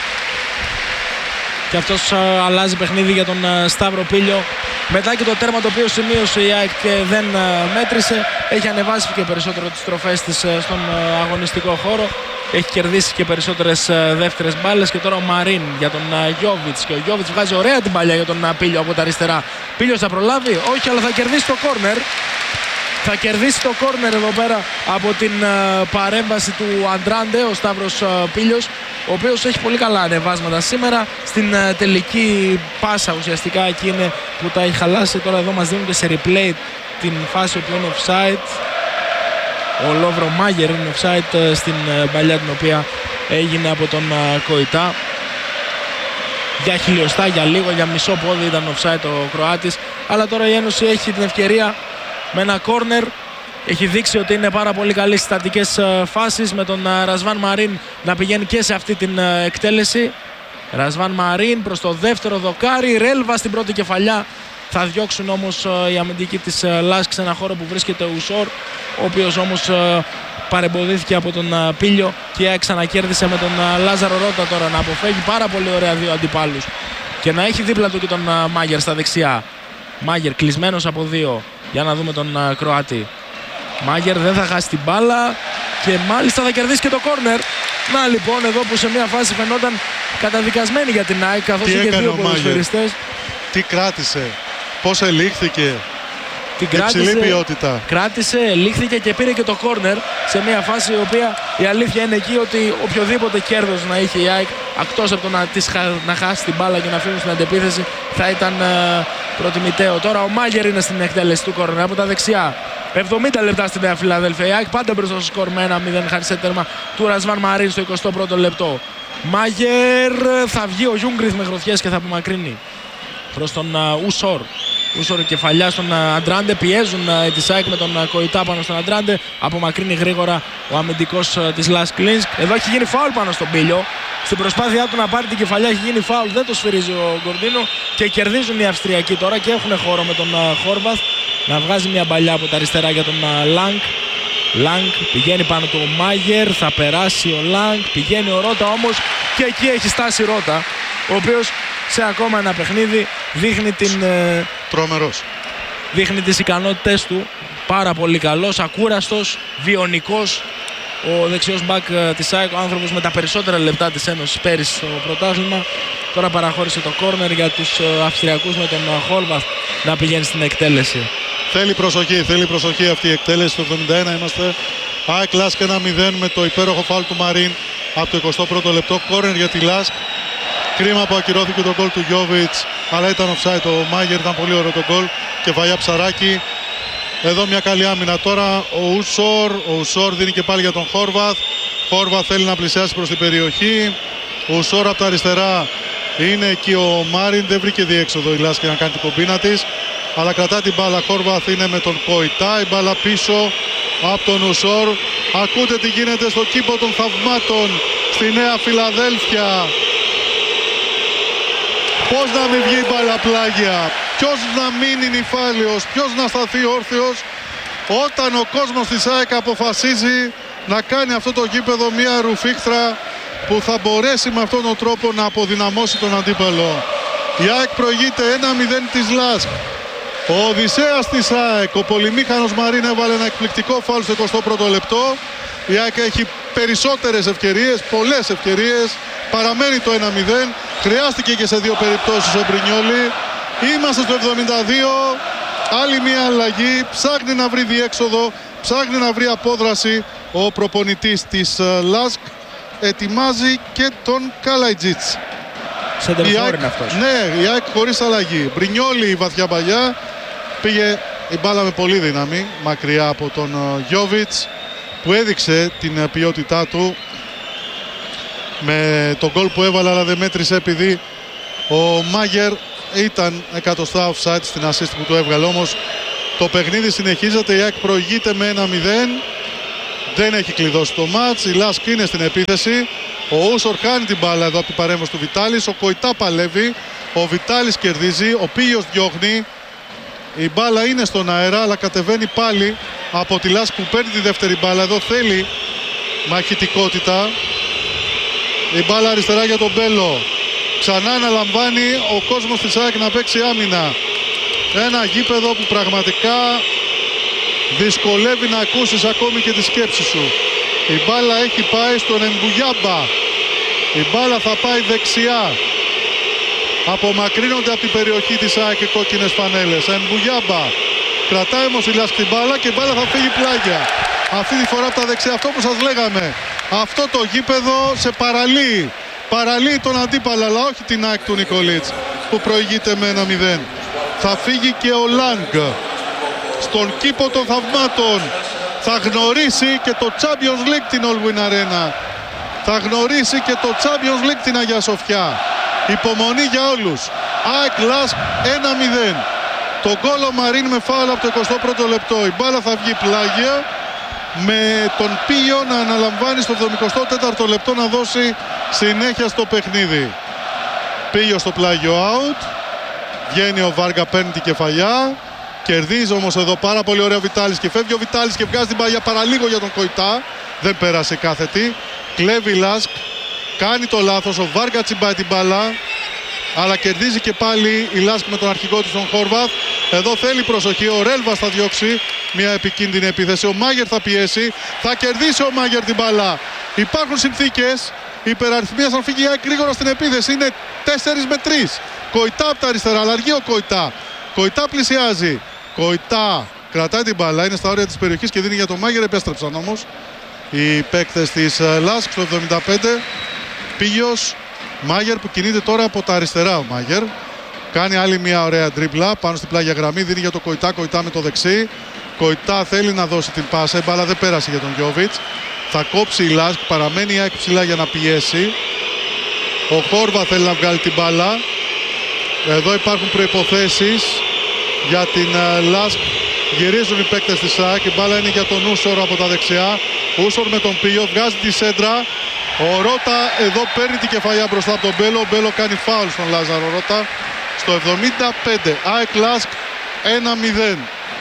Και αυτός αλλάζει παιχνίδι για τον Σταύρο Πίλιο. Μετά και το τέρμα το οποίο σημείωσε η ΑΕΚ και δεν μέτρησε, έχει ανεβάσει και περισσότερο τις τροφές της στον αγωνιστικό χώρο. Έχει κερδίσει και περισσότερες δεύτερες μπάλες. Και τώρα ο Μαρίν για τον Γιόβιτς. Και ο Γιόβιτς βγάζει ωραία την παλιά για τον Πίλιο από τα αριστερά. Πίλιος θα προλάβει, όχι, αλλά θα κερδίσει το κόρνερ. Θα κερδίσει το κόρνερ εδώ πέρα από την παρέμβαση του Αντράντε, ο Σταύρος Πίλιος, ο οποίος έχει πολύ καλά ανεβάσματα σήμερα. Στην τελική πάσα ουσιαστικά εκεί είναι που τα έχει χαλάσει. Τώρα εδώ μας δίνουν και σε replay την φάση που είναι offside. Ο Λόβρο Μάγερ είναι offside στην παλιά την οποία έγινε από τον Κοϊτά. Για χιλιοστά, για λίγο, για μισό πόδι ήταν offside ο Κροάτης. Αλλά τώρα η Ένωση έχει την ευκαιρία με ένα κόρνερ. Έχει δείξει ότι είναι πάρα πολύ καλή στις στατικές φάσεις, με τον Ρασβάν Μαρίν να πηγαίνει και σε αυτή την εκτέλεση. Ρασβάν Μαρίν προς το δεύτερο δοκάρι. Ρέλβα στην πρώτη κεφαλιά. Θα διώξουν όμως οι αμυντικοί της Lask σε ένα χώρο που βρίσκεται ο Ουσόρ, ο οποίος όμως παρεμποδίθηκε από τον Πίλιο και ξανακέρδισε με τον Λάζαρο Ρώτα τώρα να αποφεύγει πάρα πολύ ωραία δύο αντιπάλους και να έχει δίπλα του και τον Μάγερ στα δεξιά. Μάγερ κλεισμένος από δύο. Για να δούμε τον Κροάτη. Μάγερ δεν θα χάσει την μπάλα και μάλιστα θα κερδίσει και το κόρνερ. Να λοιπόν εδώ που σε μια φάση φαινόταν καταδικασμένη για την ΑΕΚ, καθώς είχε δύο ποδοσφαιριστές. Τι κράτησε, πώς ελήχθηκε. Την κράτησε, ποιότητα. Κράτησε, ελήχθηκε και πήρε και το κόρνερ σε μια φάση η οποία η αλήθεια είναι εκεί ότι οποιοδήποτε κέρδος να είχε η ΑΕΚ, εκτός από το να χάσει την μπάλα και να φύγουν στην αντεπίθεση, θα ήταν προτιμητέο. Τώρα ο Μάγερ είναι στην εκτέλεση του κόρνερ από τα δεξιά. 70 λεπτά στη Νέα Φιλαδέλφια. Η ΑΕΚ πάντα μπροστά στο σκορ με 1-0 χάρη σε τέρμα του Ρασβάν Μαρίν στο 21ο λεπτό. Μάγερ, θα βγει ο Γιούγκριθ με γροθιές και θα απομακρύνει προς τον Ουσόρ. Ουσόρ κεφαλιά στον Αντράντε. Πιέζουν τη ΑΕΚ με τον Κοϊτά πάνω στον Αντράντε. Απομακρύνει γρήγορα ο αμυντικός της Lask Linz. Εδώ έχει γίνει φάουλ πάνω στον Πίλιο. Στην προσπάθειά του να πάρει την κεφαλιά έχει γίνει φάουλ. Δεν το σφυρίζει ο Γκορντίνο και κερδίζουν οι Αυστριακοί τώρα και έχουν χώρο με τον Χόρβαθ να βγάζει μια παλιά από τα αριστερά για τον Λάνκ. Λάνκ πηγαίνει πάνω του ο Μάγερ. Θα περάσει ο Λάνκ. Πηγαίνει ο Ρώτα όμως και εκεί έχει στάσει Ρώτα, ο οποίος σε ακόμα ένα παιχνίδι δείχνει την... Τρομερός. Δείχνει τις ικανότητες του. Πάρα πολύ καλός, ακούραστος, βιονικός. Ο δεξιός μπακ της ΑΕΚ, ο άνθρωπος με τα περισσότερα λεπτά της Ένωσης πέρυσι στο πρωτάθλημα. Τώρα παραχώρησε το κόρνερ για τους Αυστριακούς με τον Χόρβαθ να πηγαίνει στην εκτέλεση. Θέλει προσοχή αυτή η εκτέλεση. Το 71 είμαστε. ΑΕΚ Lask 1-0 με το υπέροχο φάουλ του Μαρίν από το 21ο λεπτό. Κόρνερ για τη Lask. Κρίμα που ακυρώθηκε το γκολ του Γιόβιτς, αλλά ήταν offside ο Μάγερ, ήταν πολύ ωραίο το γκολ. Κεφαλιά Ψαράκη. Εδώ μια καλή άμυνα τώρα. Ο Ουσόρ δίνει και πάλι για τον Χόρβαθ. Χόρβαθ θέλει να πλησιάσει προς την περιοχή. Ο Ουσόρ από τα αριστερά είναι εκεί ο Μάριν. Δεν βρήκε διέξοδο η Lask να κάνει την κομπίνα της, αλλά κρατά την μπάλα. Χόρβαθ είναι με τον Κοϊτά. Η μπάλα πίσω από τον Ουσόρ. Ακούτε τι γίνεται στο κήπο των θαυμάτων στη Νέα Φιλαδέλφια. Πώς να μην βγει η μπάλα πλάγια, ποιος να μείνει νηφάλιος, ποιος να σταθεί όρθιος όταν ο κόσμος της ΑΕΚ αποφασίζει να κάνει αυτό το γήπεδο μια ρουφίχτρα που θα μπορέσει με αυτόν τον τρόπο να αποδυναμώσει τον αντίπαλο. Η ΑΕΚ προηγείται 1-0 της Lask. Ο Οδυσσέας της ΑΕΚ, ο πολυμήχανος Μαρίν, έβαλε ένα εκπληκτικό φάουλ στο 21ο λεπτό. Η ΑΕΚ έχει περισσότερες ευκαιρίες, πολλές ευκαιρίες. Παραμένει το 1-0. Χρειάστηκε και σε δύο περιπτώσεις ο Μπρινιόλι. Είμαστε στο 72. Άλλη μια αλλαγή. Ψάχνει να βρει διέξοδο. Ψάχνει να βρει απόδραση ο προπονητής της Lask. Ετοιμάζει και τον Καλαϊτζίτς. Σεντερφόρ είναι αυτός. Ναι, η ΑΕΚ χωρίς αλλαγή. Μπρινιόλι η βαθιά παλιά. Πήγε η μπάλα με πολύ δύναμη μακριά από τον Γιόβιτς. που έδειξε την ποιότητά του με τον γκολ που έβαλε, αλλά δεν μέτρησε επειδή ο Μάγερ ήταν εκατοστά offside στην assist που του έβγαλε. Όμως το παιχνίδι συνεχίζεται, η ΑΕΚ προηγείται με 1-0, δεν έχει κλειδώσει το μάτς, η Λάσκ είναι στην επίθεση, ο Ούσορ χάνει την μπάλα εδώ από την παρέμβαση του Βιτάλης, ο Κοϊτά παλεύει, ο Βιτάλης κερδίζει, ο Πίγιος διώχνει, η μπάλα είναι στον αέρα αλλά κατεβαίνει πάλι από τη Λάσκ που παίρνει τη δεύτερη μπάλα. Εδώ θέλει μαχητικότητα, η μπάλα αριστερά για τον Μπέλο, ξανά αναλαμβάνει ο κόσμος της ΑΕΚ να παίξει άμυνα. Ένα γήπεδο που πραγματικά δυσκολεύει να ακούσεις ακόμη και τη σκέψη σου. Η μπάλα έχει πάει στον Εμπουγιάμπα, η μπάλα θα πάει δεξιά, απομακρύνονται από την περιοχή της ΑΕΚ οι κόκκινες φανέλες. Εμπουγιάμπα κρατάει όμως η Λάσκ την μπάλα και η μπάλα θα φύγει πλάγια. Αυτή τη φορά από τα δεξιά, αυτό που σας λέγαμε, αυτό το γήπεδο σε παραλύει τον αντίπαλο, αλλά όχι την ΑΕΚ του Νικολίτς που προηγείται με 1-0. Θα φύγει και ο Λάγκ στον κήπο των θαυμάτων, θα γνωρίσει και το Champions League την All Win Arena, θα γνωρίσει και το Champions League την Αγία Σοφιά. Υπομονή για όλους. ΑΕΚ Λάσκ 1-0. Το γκολ ο Μαρίν με φάουλ από το 21ο λεπτό. Η μπάλα θα βγει πλάγια με τον Πίγιο να αναλαμβάνει στο 74ο λεπτό να δώσει συνέχεια στο παιχνίδι. Πίγιο στο πλάγιο out. Βγαίνει ο Βάργα, παίρνει την κεφαλιά. Κερδίζει όμως εδώ πάρα πολύ ωραία ο Βιτάλης και φεύγει ο Βιτάλης και βγάζει την παγιά παραλίγο για τον Κοϊτά. Δεν πέρασε κάθετη. Κλέβει η Λάσκ. Κάνει το λάθος. Ο Βάργα τσιμπάει την μπάλα. Αλλά κερδίζει και πάλι η Λάσκ με τον αρχηγό της τον Χόρβαθ. Εδώ θέλει προσοχή. Ο Ρέλβας θα διώξει μια επικίνδυνη επίθεση. Ο Μάγερ θα πιέσει. Θα κερδίσει ο Μάγερ την μπάλα. Υπάρχουν συνθήκες υπεραριθμίας αν φύγει γρήγορα στην επίθεση. Είναι 4 με 3. Κοϊτά από τα αριστερά. Αλλά αργεί ο Κοϊτά. Κοϊτά πλησιάζει. Κοϊτά κρατάει την μπάλα. Είναι στα όρια της περιοχής και δίνει για τον Μάγερ. Επέστρεψαν όμως οι παίκτες της Λάσκ στο 75. Πίγιος. Μάγερ που κινείται τώρα από τα αριστερά. Ο Μάγερ κάνει άλλη μια ωραία τρίπλα πάνω στην πλάγια γραμμή. Δίνει για το Κοϊτά. Κοϊτά με το δεξί. Κοϊτά θέλει να δώσει την πάσα. Η μπάλα δεν πέρασε για τον Γιόβιτς. Θα κόψει η Λάσκ. Παραμένει η ΑΕΚ ψηλά για να πιέσει. Ο Χόρβα θέλει να βγάλει την μπάλα. Εδώ υπάρχουν προϋποθέσεις για την Λάσκ. Γυρίζουν οι παίκτες της ΑΕΚ. Η μπάλα είναι για τον Ούσορ από τα δεξιά. Ούσορ με τον Πίγιο. Βγάζει τη σέντρα. Ο Ρώτα εδώ παίρνει την κεφαλιά μπροστά από τον Μπέλο. Ο Μπέλο κάνει φάουλ στον Λάζαρο Ρώτα. Στο 75. ΑΕΚ Λάσκ 1-0.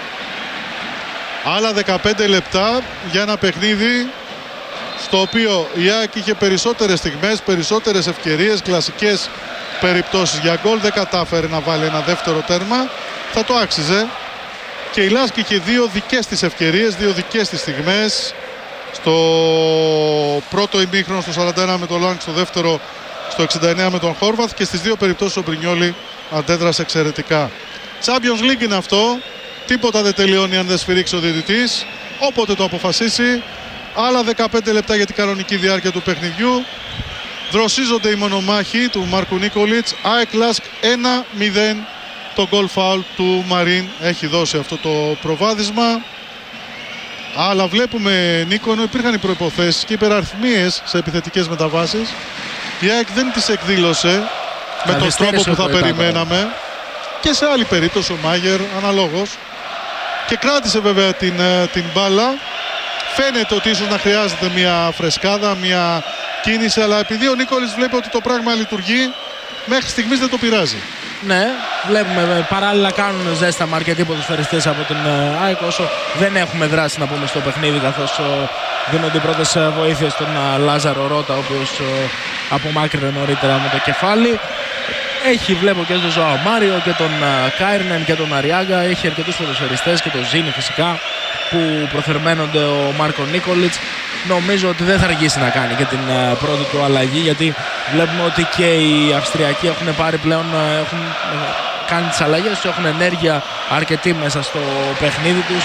Άλλα 15 λεπτά για ένα παιχνίδι στο οποίο η ΑΕΚ είχε περισσότερες στιγμές, περισσότερες ευκαιρίες, κλασικές περιπτώσεις για γκολ. Δεν κατάφερε να βάλει ένα δεύτερο τέρμα. Θα το άξιζε. Και η Λάσκ είχε δύο δικές της ευκαιρίες, δύο δικές της στιγμές. Στο πρώτο ημίχρονο στο 41 με τον Λάγκ, στο δεύτερο στο 69 με τον Χόρβαθ και στις δύο περιπτώσεις ο Μπρινιόλι αντέδρασε εξαιρετικά. Champions League είναι αυτό. Τίποτα δεν τελειώνει αν δεν σφυρίξει ο διαιτητής. Όποτε το αποφασίσει. Άλλα 15 λεπτά για την κανονική διάρκεια του παιχνιδιού. Δροσίζονται οι μονομάχοι του Μάρκου Νίκολιτς. ΑΕΚ Λάσκ 1-0. Το γκολ φάουλ του Μαρίν έχει δώσει αυτό το προβάδισμα. Αλλά βλέπουμε, Νίκο, ενώ υπήρχαν οι προϋποθέσεις και υπεραριθμίες σε επιθετικές μεταβάσεις, η ΑΕΚ δεν τις εκδήλωσε με τον τρόπο που θα περιμέναμε. Και σε άλλη περίπτωση ο Μάγερ αναλόγως. Και κράτησε βέβαια την μπάλα. Φαίνεται ότι ίσως να χρειάζεται μια φρεσκάδα, μια κίνηση, αλλά επειδή ο Νίκολης βλέπει ότι το πράγμα λειτουργεί, μέχρι στιγμής δεν το πειράζει. Ναι, βλέπουμε παράλληλα κάνουν ζέσταμα αρκετοί ποδοσφαιριστές από την ΑΕΚ, όσο δεν έχουμε δράσει να πούμε στο παιχνίδι, καθώς δίνονται οι πρώτες βοήθειες στον Λάζαρο Ρώτα, ο οποίος απομάκρυνε νωρίτερα με το κεφάλι. Έχει, βλέπω και τον Ζωάο Μάριο και τον Κάιρνεν και τον Αριάγκα. Έχει αρκετούς ποδοσφαιριστές και τον Ζήνη φυσικά που προθερμαίνονται ο Μάρκο Νίκολιτς. Νομίζω ότι δεν θα αργήσει να κάνει και την πρώτη του αλλαγή, γιατί βλέπουμε ότι και οι Αυστριακοί έχουν πάρει πλέον, έχουν κάνει τις αλλαγές τους, έχουν ενέργεια αρκετή μέσα στο παιχνίδι τους.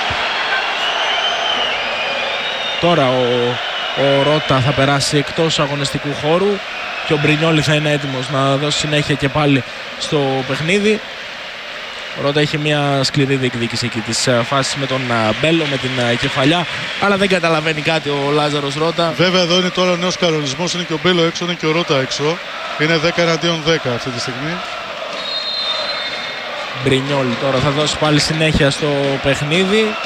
Τώρα ο Ρώτα θα περάσει εκτός αγωνιστικού χώρου και ο Μπρινιόλι θα είναι έτοιμος να δώσει συνέχεια και πάλι στο παιχνίδι. Ο Ρότα είχε μια σκληρή διεκδίκηση εκεί της φάσης με τον Μπέλο, με την κεφαλιά, αλλά δεν καταλαβαίνει κάτι ο Λάζαρος Ρότα. Βέβαια εδώ είναι τώρα ο νέος κανονισμός, είναι και ο Μπέλο έξω, είναι και ο Ρότα έξω. Είναι 10 εναντίον 10 αυτή τη στιγμή. Μπρινιόλ τώρα θα δώσει πάλι συνέχεια στο παιχνίδι.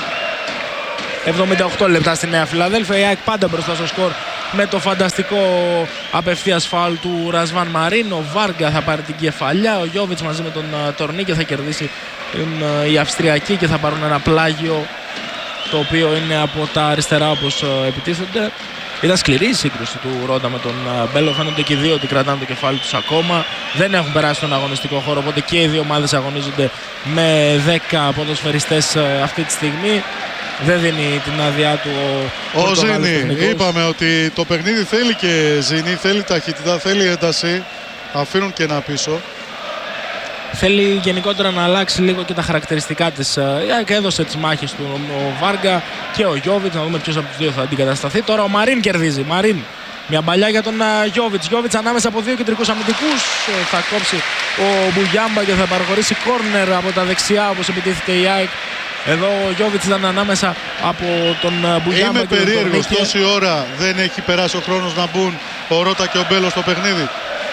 78 λεπτά στη Νέα Φιλαδέλφια, η ΑΕΚ πάντα μπροστά στο σκορ με το φανταστικό απευθείας φάουλ του Ρασβάν Μαρίν. Ο Βάργα θα πάρει την κεφαλιά, ο Γιόβιτς μαζί με τον Τορνίκε θα κερδίσει η Αυστριακή και θα πάρουν ένα πλάγιο το οποίο είναι από τα αριστερά όπως επιτίθενται. Ήταν σκληρή η σύγκρουση του Ρότα με τον Μπέλο. Φαίνονται και οι δύο ότι κρατάνε το κεφάλι τους ακόμα. Δεν έχουν περάσει τον αγωνιστικό χώρο, οπότε και οι δύο ομάδες αγωνίζονται με 10 ποδοσφαιριστές αυτή τη στιγμή. Δεν δίνει την άδειά του ο Ζήνη. Είπαμε ότι το παιχνίδι θέλει και Ζήνη, θέλει ταχύτητα, θέλει ένταση. Αφήνουν και ένα πίσω. Θέλει γενικότερα να αλλάξει λίγο και τα χαρακτηριστικά της. Έδωσε τις μάχες του ο Βάργα και ο Γιόβιτς. Να δούμε ποιος από τους δύο θα αντικατασταθεί. Τώρα ο Μαρίν κερδίζει. Μαρίν. Μια μπαλιά για τον Γιόβιτς. Γιόβιτς ανάμεσα από δύο κεντρικούς αμυντικούς. Θα κόψει ο Μπουγιάμπα και θα παραχωρήσει κόρνερ από τα δεξιά όπως επιτίθεται η ΑΕΚ. Εδώ ο Γιόβιτς ήταν ανάμεσα από τον Μπουγιάμπα. Είμαι περίεργος, τόση ώρα δεν έχει περάσει ο χρόνος να μπουν ο Ρότα και ο Μπέλο στο παιχνίδι.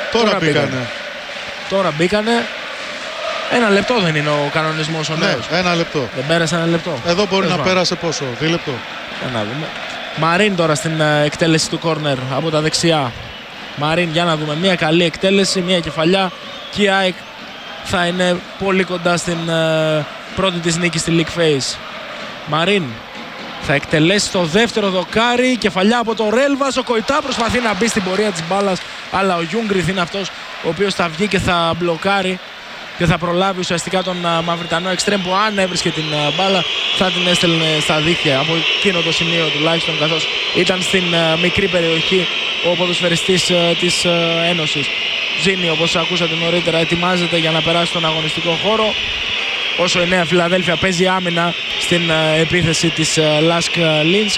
Τώρα μπήκανε. Ένα λεπτό δεν είναι ο κανονισμός ο νέος. Ναι, ένα λεπτό. Δεν πέρασε ένα λεπτό. Εδώ μπορεί να πέρασε πόσο, 2 λεπτό. Να δούμε. Μαρίν τώρα στην εκτέλεση του κόρνερ από τα δεξιά. Μαρίν, για να δούμε. Μια καλή εκτέλεση, μια κεφαλιά και η ΑΕΚ θα είναι πολύ κοντά στην πρώτη της νίκη στη League Phase. Μαρίν θα εκτελέσει το δεύτερο δοκάρι. Κεφαλιά από το Ρέλβας. Ο Κοϊτά προσπαθεί να μπει στην πορεία της μπάλας, αλλά ο Γιούγκριθ είναι αυτός ο οποίος θα βγει και θα μπλοκάρει και θα προλάβει ουσιαστικά τον Μαυριτανό εξτρέμ που αν έβρισκε την μπάλα θα την έστελνε στα δίχτυα από εκείνο το σημείο τουλάχιστον, καθώς ήταν στην μικρή περιοχή ο ποδοσφαιριστής της Ένωσης. Ζήνη, όπως ακούσατε νωρίτερα, ετοιμάζεται για να περάσει στον αγωνιστικό χώρο, όσο η Νέα Φιλαδέλφια παίζει άμυνα στην επίθεση της Λάσκ Λίνσκ,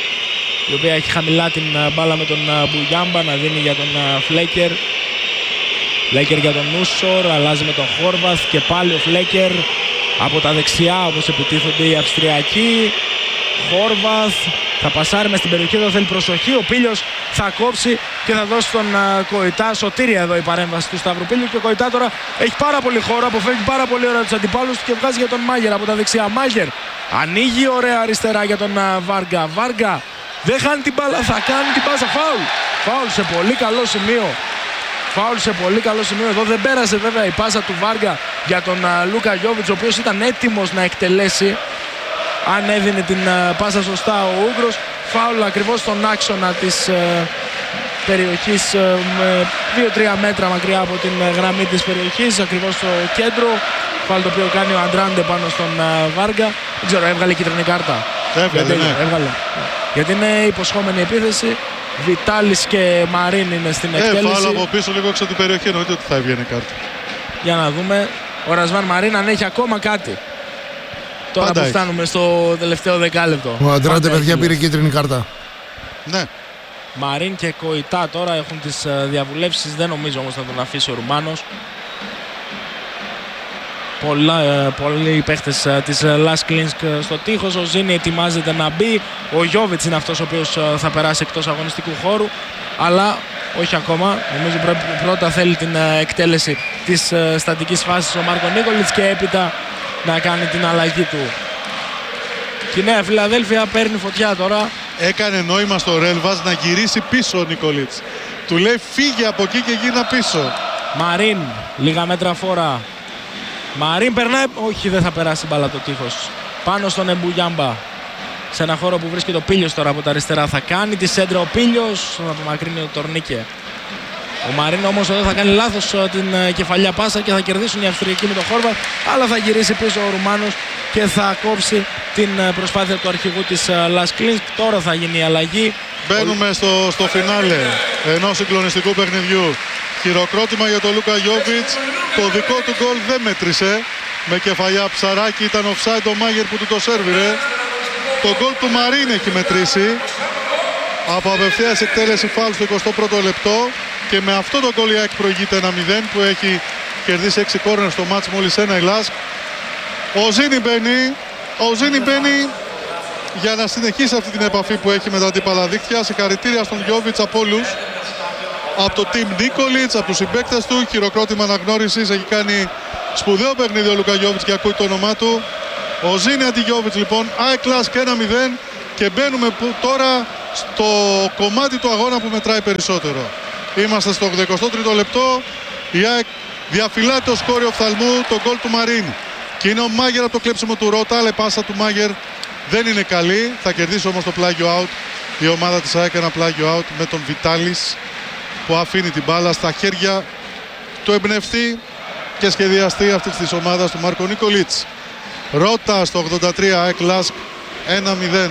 η οποία έχει χαμηλά την μπάλα με τον Μπουγιάμπα να δίνει για τον Φλέκερ. Φλέκερ για τον Νούσορ, αλλάζει με τον Χόρβαθ και πάλι ο Φλέκερ από τα δεξιά όπως επιτίθονται οι Αυστριακοί. Χόρβαθ θα πασάρει μες στην περιοχή, εδώ θέλει προσοχή. Ο Πίλιος θα κόψει και θα δώσει τον Κοϊτά. Σωτήρια εδώ η παρέμβαση του Σταύρου Πίλιου και ο Κοϊτά τώρα έχει πάρα πολύ χώρο, αποφεύγει πάρα πολύ ωραία τους αντιπάλους και βγάζει για τον Μάγερ από τα δεξιά. Μάγερ ανοίγει ωραία αριστερά για τον Βάργα. Βάργα δεν χάνει την μπάλα, θα κάνει την πάσα. Φάουλ σε πολύ καλό σημείο. Φάουλ σε πολύ καλό σημείο. Εδώ δεν πέρασε βέβαια η πάσα του Βάργα για τον Λούκα Γιόβιτς, ο οποίος ήταν έτοιμος να εκτελέσει αν έδινε την πάσα σωστά ο Ούγγρος. Φάουλ ακριβώς στον άξονα της περιοχής, με 2-3 μέτρα μακριά από την γραμμή της περιοχής, ακριβώς στο κέντρο. Φάουλ το οποίο κάνει ο Αντράντε πάνω στον Βάργα. Δεν ξέρω, έβγαλε κίτρινη κάρτα. Έβγαλε. Γιατί είναι υποσχόμενη επίθεση. Βιτάλης και Μαρίν είναι στην εκτέλεση. Φάουλ από πίσω λίγο έξω την περιοχή, εννοείται ότι θα έβγαινε κάρτα. Για να δούμε ο Ρασβάν Μαρίν αν έχει ακόμα κάτι. Τώρα που φτάνουμε στο τελευταίο δεκάλεπτο. Ο Αντράντε, παιδιά, πήρε κίτρινη κάρτα. Ναι. Μαρίν και Κοϊτά τώρα έχουν τις διαβουλεύσεις. Δεν νομίζω όμως να τον αφήσει ο Ρουμάνος. Πολλοί παίχτες της Λάσκ Λίνσκ στο τείχος. Ο Ζήνη ετοιμάζεται να μπει. Ο Γιόβιτς είναι αυτός ο οποίος θα περάσει εκτός αγωνιστικού χώρου. Αλλά όχι ακόμα. Νομίζω πρώτα θέλει την εκτέλεση της στατικής φάσης ο Μάρκο Νίκολιτς και έπειτα να κάνει την αλλαγή του. Και η Νέα Φιλαδέλφια παίρνει φωτιά τώρα. Έκανε νόημα στο Ρέλβας να γυρίσει πίσω ο Νικολίτς. Του λέει φύγε από εκεί και γύρνα πίσω. Μαρίν, λίγα μέτρα φορά. Μαρίν περνάει, όχι, δεν θα περάσει μπάλα το τείχος. Πάνω στον Εμπουγιάμπα. Σε ένα χώρο που βρίσκεται ο Πίλιος τώρα από τα αριστερά. Θα κάνει τη σέντρα ο Πίλιος, θα απομακρύνει ο Τορνίκε. Ο Μαρίν όμως εδώ θα κάνει λάθος την κεφαλιά πάσα και θα κερδίσουν οι Αυστριακοί με τον Χόρβα. Αλλά θα γυρίσει πίσω ο Ρουμάνος και θα κόψει την προσπάθεια του αρχηγού της Λάσκ Λίνσκ. Τώρα θα γίνει η αλλαγή. Μπαίνουμε στο φινάλε ενός συγκλονιστικού παιχνιδιού. Χειροκρότημα για τον Λούκα Γιόβιτς. Το δικό του γκολ δεν μέτρησε. Με κεφαλιά Ψαράκη, ήταν offside ο Μάγερ που του το σέρβιρε. Το γκολ του Μαρίν έχει μετρήσει. Από απευθείας εκτέλεση φάουλ στο 21ο λεπτό. Και με αυτό το γκολ η ΑΕΚ προηγείται 1-0 που έχει κερδίσει 6 κόρνερ στο μάτς, μόλις ένα η Λάσκ. Ο Ζήνη μπαίνει για να συνεχίσει αυτή την επαφή που έχει με τα αντίπαλα δίκτυα. Συγχαρητήρια στον Γιώβιτς από όλους. Από το team Νίκολιτς, από τους συμπαίκτες του. Χειροκρότημα αναγνώρισης. Έχει κάνει σπουδαίο παιχνίδι ο Λούκα Γιώβιτς και ακούει το όνομά του. Ο Ζήνη αντι Γιώβιτς λοιπόν. ΑΕΚ Λάσκ 1-0 και μπαίνουμε τώρα στο κομμάτι του αγώνα που μετράει περισσότερο. Είμαστε στο 83ο λεπτό. Η ΑΕΚ διαφυλάται το σκόρ οφθαλμού, το γκολ του Μαρίν. Και είναι ο Μάγερ από το κλέψιμο του Ρώτα, αλλά η πάσα του Μάγερ δεν είναι καλή. Θα κερδίσει όμως το πλάγιο out. Η ομάδα της ΑΕΚ ένα πλάγιο out με τον Βιτάλης που αφήνει την μπάλα στα χέρια του εμπνευστή και σχεδιαστή αυτής της ομάδας του Μάρκο Νίκολιτς. Ρώτα στο 83, ΑΕΚ Λάσκ 1-0.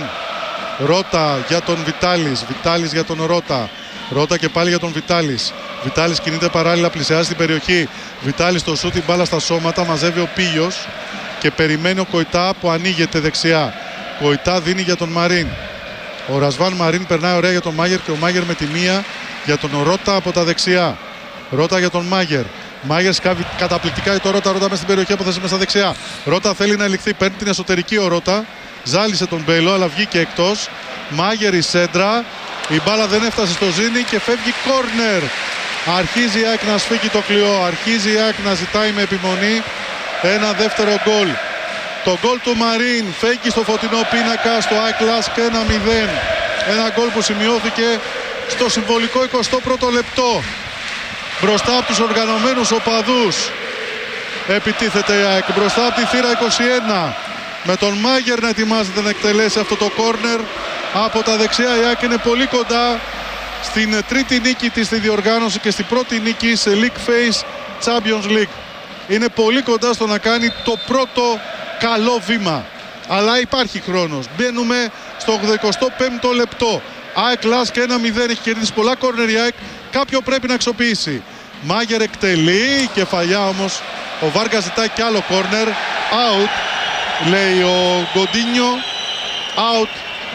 Ρώτα για τον Βιτάλης, Βιτάλης για τον Ρώτα. Ρώτα και πάλι για τον Βιτάλης. Βιτάλης κινείται παράλληλα, πλησιάζει την περιοχή. Βιτάλης στο σούτ, την μπάλα στα σώματα, μαζεύει ο Πίγιος και περιμένει ο Κοϊτά που ανοίγεται δεξιά. Κοϊτά δίνει για τον Μαρίν. Ο Ρασβάν Μαρίν περνάει ωραία για τον Μάγερ και ο Μάγερ με τη μία για τον Ρώτα από τα δεξιά. Ρώτα για τον Μάγερ. Μάγερ σκάβει καταπληκτικά για τον Ρώτα. Ρώτα μέσα στην περιοχή, απόθεση μέσα δεξιά. Ρώτα θέλει να ελιχθεί, παίρνει την εσωτερική ο Ρώτα. Ζάλισε τον Μπέλο, αλλά βγήκε εκτός. Μάγερ η σέντρα. Η μπάλα δεν έφτασε στο Ζήνη και φεύγει κόρνερ. Αρχίζει η ΑΕΚ να σφίγγει το κλειό. Αρχίζει η ΑΕΚ να ζητάει με επιμονή ένα δεύτερο γκολ. Το γκολ του Μαρίν φέγγει στο φωτεινό πίνακα στο ΑΕΚ Λάσκ 1-0. Ένα γκολ που σημειώθηκε στο συμβολικό 21ο λεπτό. Μπροστά από τους οργανωμένους οπαδούς επιτίθεται η ΑΕΚ. Μπροστά από τη θύρα 21. Με τον Μάγερ να ετοιμάζεται να εκτελέσει αυτό το κόρνερ. Από τα δεξιά η ΑΕΚ είναι πολύ κοντά στην τρίτη νίκη της στη διοργάνωση και στην πρώτη νίκη σε League Phase Champions League. Είναι πολύ κοντά στο να κάνει το πρώτο καλό βήμα. Αλλά υπάρχει χρόνος. Μπαίνουμε στο 85ο λεπτό. ΑΕΚ Λάσκ 1-0. Έχει κερδίσει πολλά κόρνερ η ΑΕΚ. Κάποιο πρέπει να αξιοποιήσει. Μάγερ εκτελεί. Κεφαλιά όμως. Ο Βάργα ζητάει κι άλλο κόρνερ. Out. Λέει ο Γκοντίνιο. Out.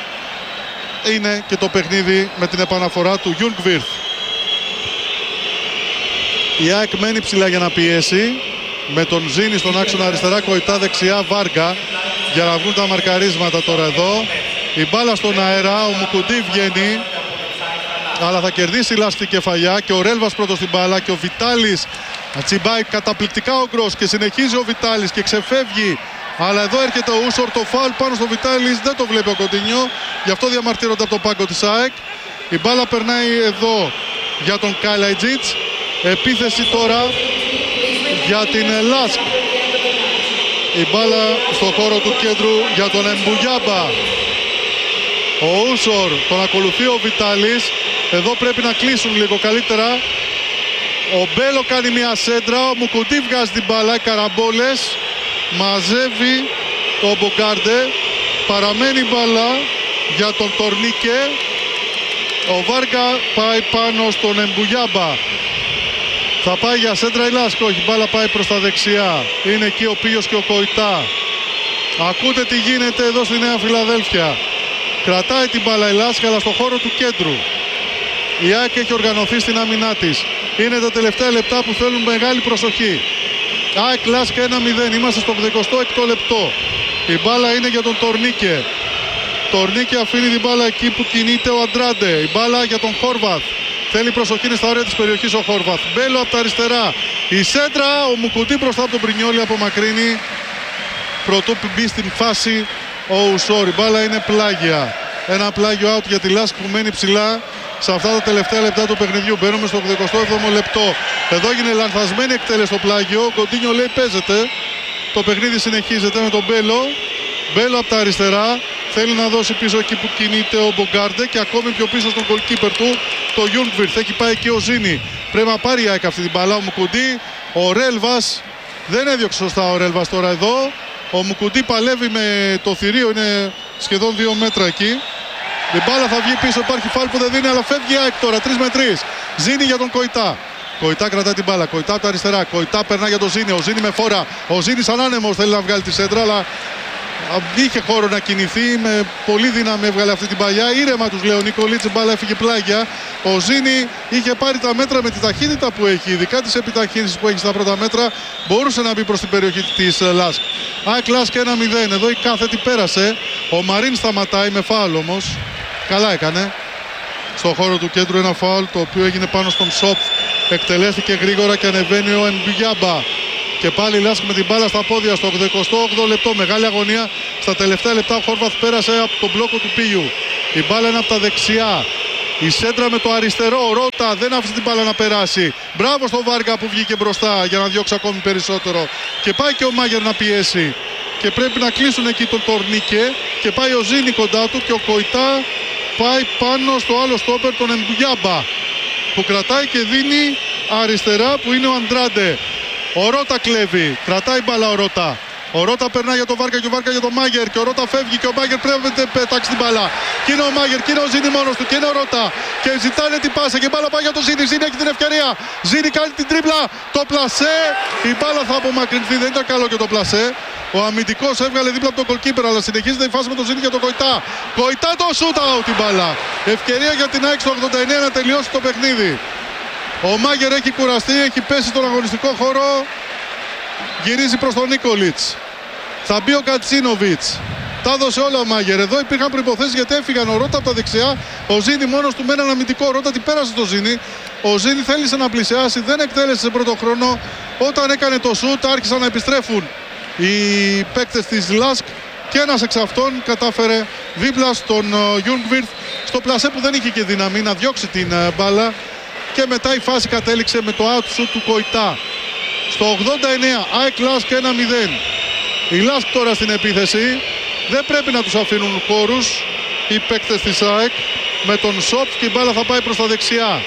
Είναι και το παιχνίδι με την επαναφορά του Γιουνγκβιρθ. Η ΑΕΚ μένει ψηλά για να πιέσει. Με τον Ζήνη στον άξονα αριστερά, Κοϊτά δεξιά, Βάργα. Για να βγουν τα μαρκαρίσματα τώρα εδώ. Η μπάλα στον αέρα, ο Μουκουντή βγαίνει. Αλλά θα κερδίσει η Λάσκ κεφαλιά και ο Ρέλβας πρώτος στην μπάλα και ο Βιτάλης τσιμπάει καταπληκτικά ο Γκρος και συνεχίζει ο Βιτάλης και ξεφεύγει. Αλλά εδώ έρχεται ο Ούσορ, το φάουλ πάνω στο Βιτάλης, δεν το βλέπει ο Κοντίνιο. Γι' αυτό διαμαρτύρονται από το πάγκο της ΑΕΚ. Η μπάλα περνάει εδώ για τον Καλαϊτζίτς. Επίθεση τώρα για την Λάσκ. Η μπάλα στο χώρο του κέντρου για τον Εμπουγιάμπα. Ο Ούσορ τον ακολουθεί ο Βιτάλης. Εδώ πρέπει να κλείσουν λίγο καλύτερα. Ο Μπέλο κάνει μια σέντρα. Ο Μουκουντή βγάζει την μπάλα. Καραμπόλες. Μαζεύει το Μπογκάρντε. Παραμένει μπάλα για τον Τορνίκε. Ο Βάργα πάει πάνω στον Εμπουγιάμπα. Θα πάει για σέντρα η Λάσκ. Όχι, μπάλα πάει προς τα δεξιά. Είναι εκεί ο Πίγιος και ο Κοϊτά. Ακούτε τι γίνεται εδώ στη Νέα Φιλαδέλφια. Κρατάει την μπάλα η Λάσκ, αλλά στο χώρο του κέντρου. Η ΑΕΚ έχει οργανωθεί στην άμυνά της. Είναι τα τελευταία λεπτά που θέλουν μεγάλη προσοχή. ΑΕΚ Λάσκ 1-0. Είμαστε στο 26ο λεπτό. Η μπάλα είναι για τον Τορνίκε. Τορνίκε αφήνει την μπάλα εκεί που κινείται ο Αντράντε. Η μπάλα για τον Χόρβαθ. Θέλει προσοχή, είναι στα όρια της περιοχής ο Χόρβαθ. Μπέλο από τα αριστερά. Η σέντρα, ο Μουκουντή μπροστά από τον Πρινιόλι απομακρύνει. Πρωτού μπει στην φάση ο Ουσόρ. Η μπάλα είναι πλάγια. Ένα πλάγιο out για τη Λάσκ που μένει ψηλά σε αυτά τα τελευταία λεπτά του παιχνιδιού. Μπαίνουμε στο 87ο λεπτό. Εδώ έγινε λανθασμένη εκτέλεση στο πλάγιο. Ο Κοντίνιο λέει παίζεται. Το παιχνίδι συνεχίζεται με τον Μπέλο. Μπέλο από τα αριστερά. Θέλει να δώσει πίσω εκεί που κινείται ο Μπογκάρντε και ακόμη πιο πίσω στον goalkeeper του, το Γιουνγκβιρθ. Έχει πάει και ο Ζήνη. Πρέπει να πάρει η ΑΕΚ αυτή την μπαλά. Ο Μουκουντή, ο Ρέλβας. Δεν έδιωξε σωστά ο Ρέλβας τώρα εδώ. Ο Μουκουντή παλεύει με το θηρίο, είναι σχεδόν 2 μέτρα εκεί. Η μπάλα θα βγει πίσω, υπάρχει φάουλ που δεν δίνει, αλλά φεύγει η ΑΕΚ τώρα. 3 με 3. Ζήνη για τον Κοϊτά. Κοϊτά κρατάει την μπάλα. Κοϊτά από τα αριστερά. Κοϊτά περνά για τον Ζήνη. Ο Ζήνη με φόρα. Ο Ζήνη ανάνεμος θέλει να βγάλει τη σέντρα, αλλά είχε χώρο να κινηθεί, με πολύ δύναμη έβγαλε αυτή την παλιά. Ήρεμα τους λέει ο Νίκολιτς, η μπάλα έφυγε πλάγια. Ο Ζήνη είχε πάρει τα μέτρα με τη ταχύτητα που έχει, ειδικά τις επιταχύνσεις που έχει στα πρώτα μέτρα. Μπορούσε να μπει προς την περιοχή της Λάσκ. ΑΕΚ Λάσκ 1-0. Εδώ η κάθετη πέρασε. Ο Μαρίν σταματάει με φάουλ όμως. Καλά έκανε. Στο χώρο του κέντρου ένα φάουλ το οποίο έγινε πάνω στον Σοπ. Εκτελέστηκε γρήγορα και ανεβαίνει ο Εμπιουγκιάμπα. Και πάλι η Λάσκ με την μπάλα στα πόδια στο 88 λεπτό. Μεγάλη αγωνία. Στα τελευταία λεπτά ο Χόρβαθ πέρασε από τον μπλόκο του Πίγιου. Η μπάλα είναι από τα δεξιά. Η σέντρα με το αριστερό. Ο Ρώτα δεν άφησε την μπάλα να περάσει. Μπράβο στον Βάργα που βγήκε μπροστά για να διώξει ακόμη περισσότερο. Και πάει και ο Μάγερ να πιέσει. Και πρέπει να κλείσουν εκεί τον Τορνίκε. Και πάει ο Ζήνη κοντά του και ο Κοϊτά πάει πάνω στο άλλο στόπερ τον Εμπιουγκιάμπα. Που κρατάει και δίνει αριστερά που είναι ο Αντράντε. Ο Ρώτα κλέβει, κρατάει μπάλα ο Ρώτα. Ο Ρώτα περνάει για τον Βάρκα και ο Βάρκα για τον Μάγερ. Και ο Ρώτα φεύγει και ο Μάγερ πρέπει να πετάξει την μπάλα. Και είναι ο Μάγερ, και είναι ο Ζήνη μόνος του. Και είναι ο Ρώτα. Και ζητάνε την πάσα. Και η μπάλα πάει για τον Ζήνη. Ζήνη έχει την ευκαιρία. Ζήνη κάνει την τρίπλα. Το πλασέ. Η μπάλα θα απομακρυνθεί. Δεν ήταν καλό και το πλασέ. Ο αμυντικός έβγαλε δίπλα από τον goalkeeper. Αλλά συνεχίζεται η φάση με τον Ζήνη για τον Κοϊτά. Κοϊτά το shoot out την μπάλα. Ευκαιρία για την ΑΕΚ στο 89 να τελειώσει το παιχνίδι. Ο Μάγερ έχει κουραστεί, έχει πέσει στον αγωνιστικό χώρο. Γυρίζει προς τον Νίκολιτς. Θα μπει ο Κατσίνοβιτς. Τα έδωσε όλα ο Μάγερ. Εδώ υπήρχαν προϋποθέσεις γιατί έφυγαν ο Ρώτα από τα δεξιά. Ο Ζήνη μόνος του με έναν αμυντικό. Ο Ρώτα την πέρασε το Ζήνη. Ο Ζήνη θέλησε να πλησιάσει, δεν εκτέλεσε σε πρώτο χρόνο. Όταν έκανε το σουτ άρχισαν να επιστρέφουν οι παίκτες της Λάσκ. Και ένας εξ αυτών κατάφερε δίπλα στον Γιούγκβιρθ στο πλασέ που δεν είχε και δύναμη να διώξει την μπάλα. Και μετά η φάση κατέληξε με το out shoot του Κοϊτά. Στο 89, ΑΕΚ Λάσκ 1-0. Η Λάσκ τώρα στην επίθεση. Δεν πρέπει να τους αφήνουν χώρους οι παίκτες της ΑΕΚ. Με τον Σοπ και η μπάλα θα πάει προς τα δεξιά.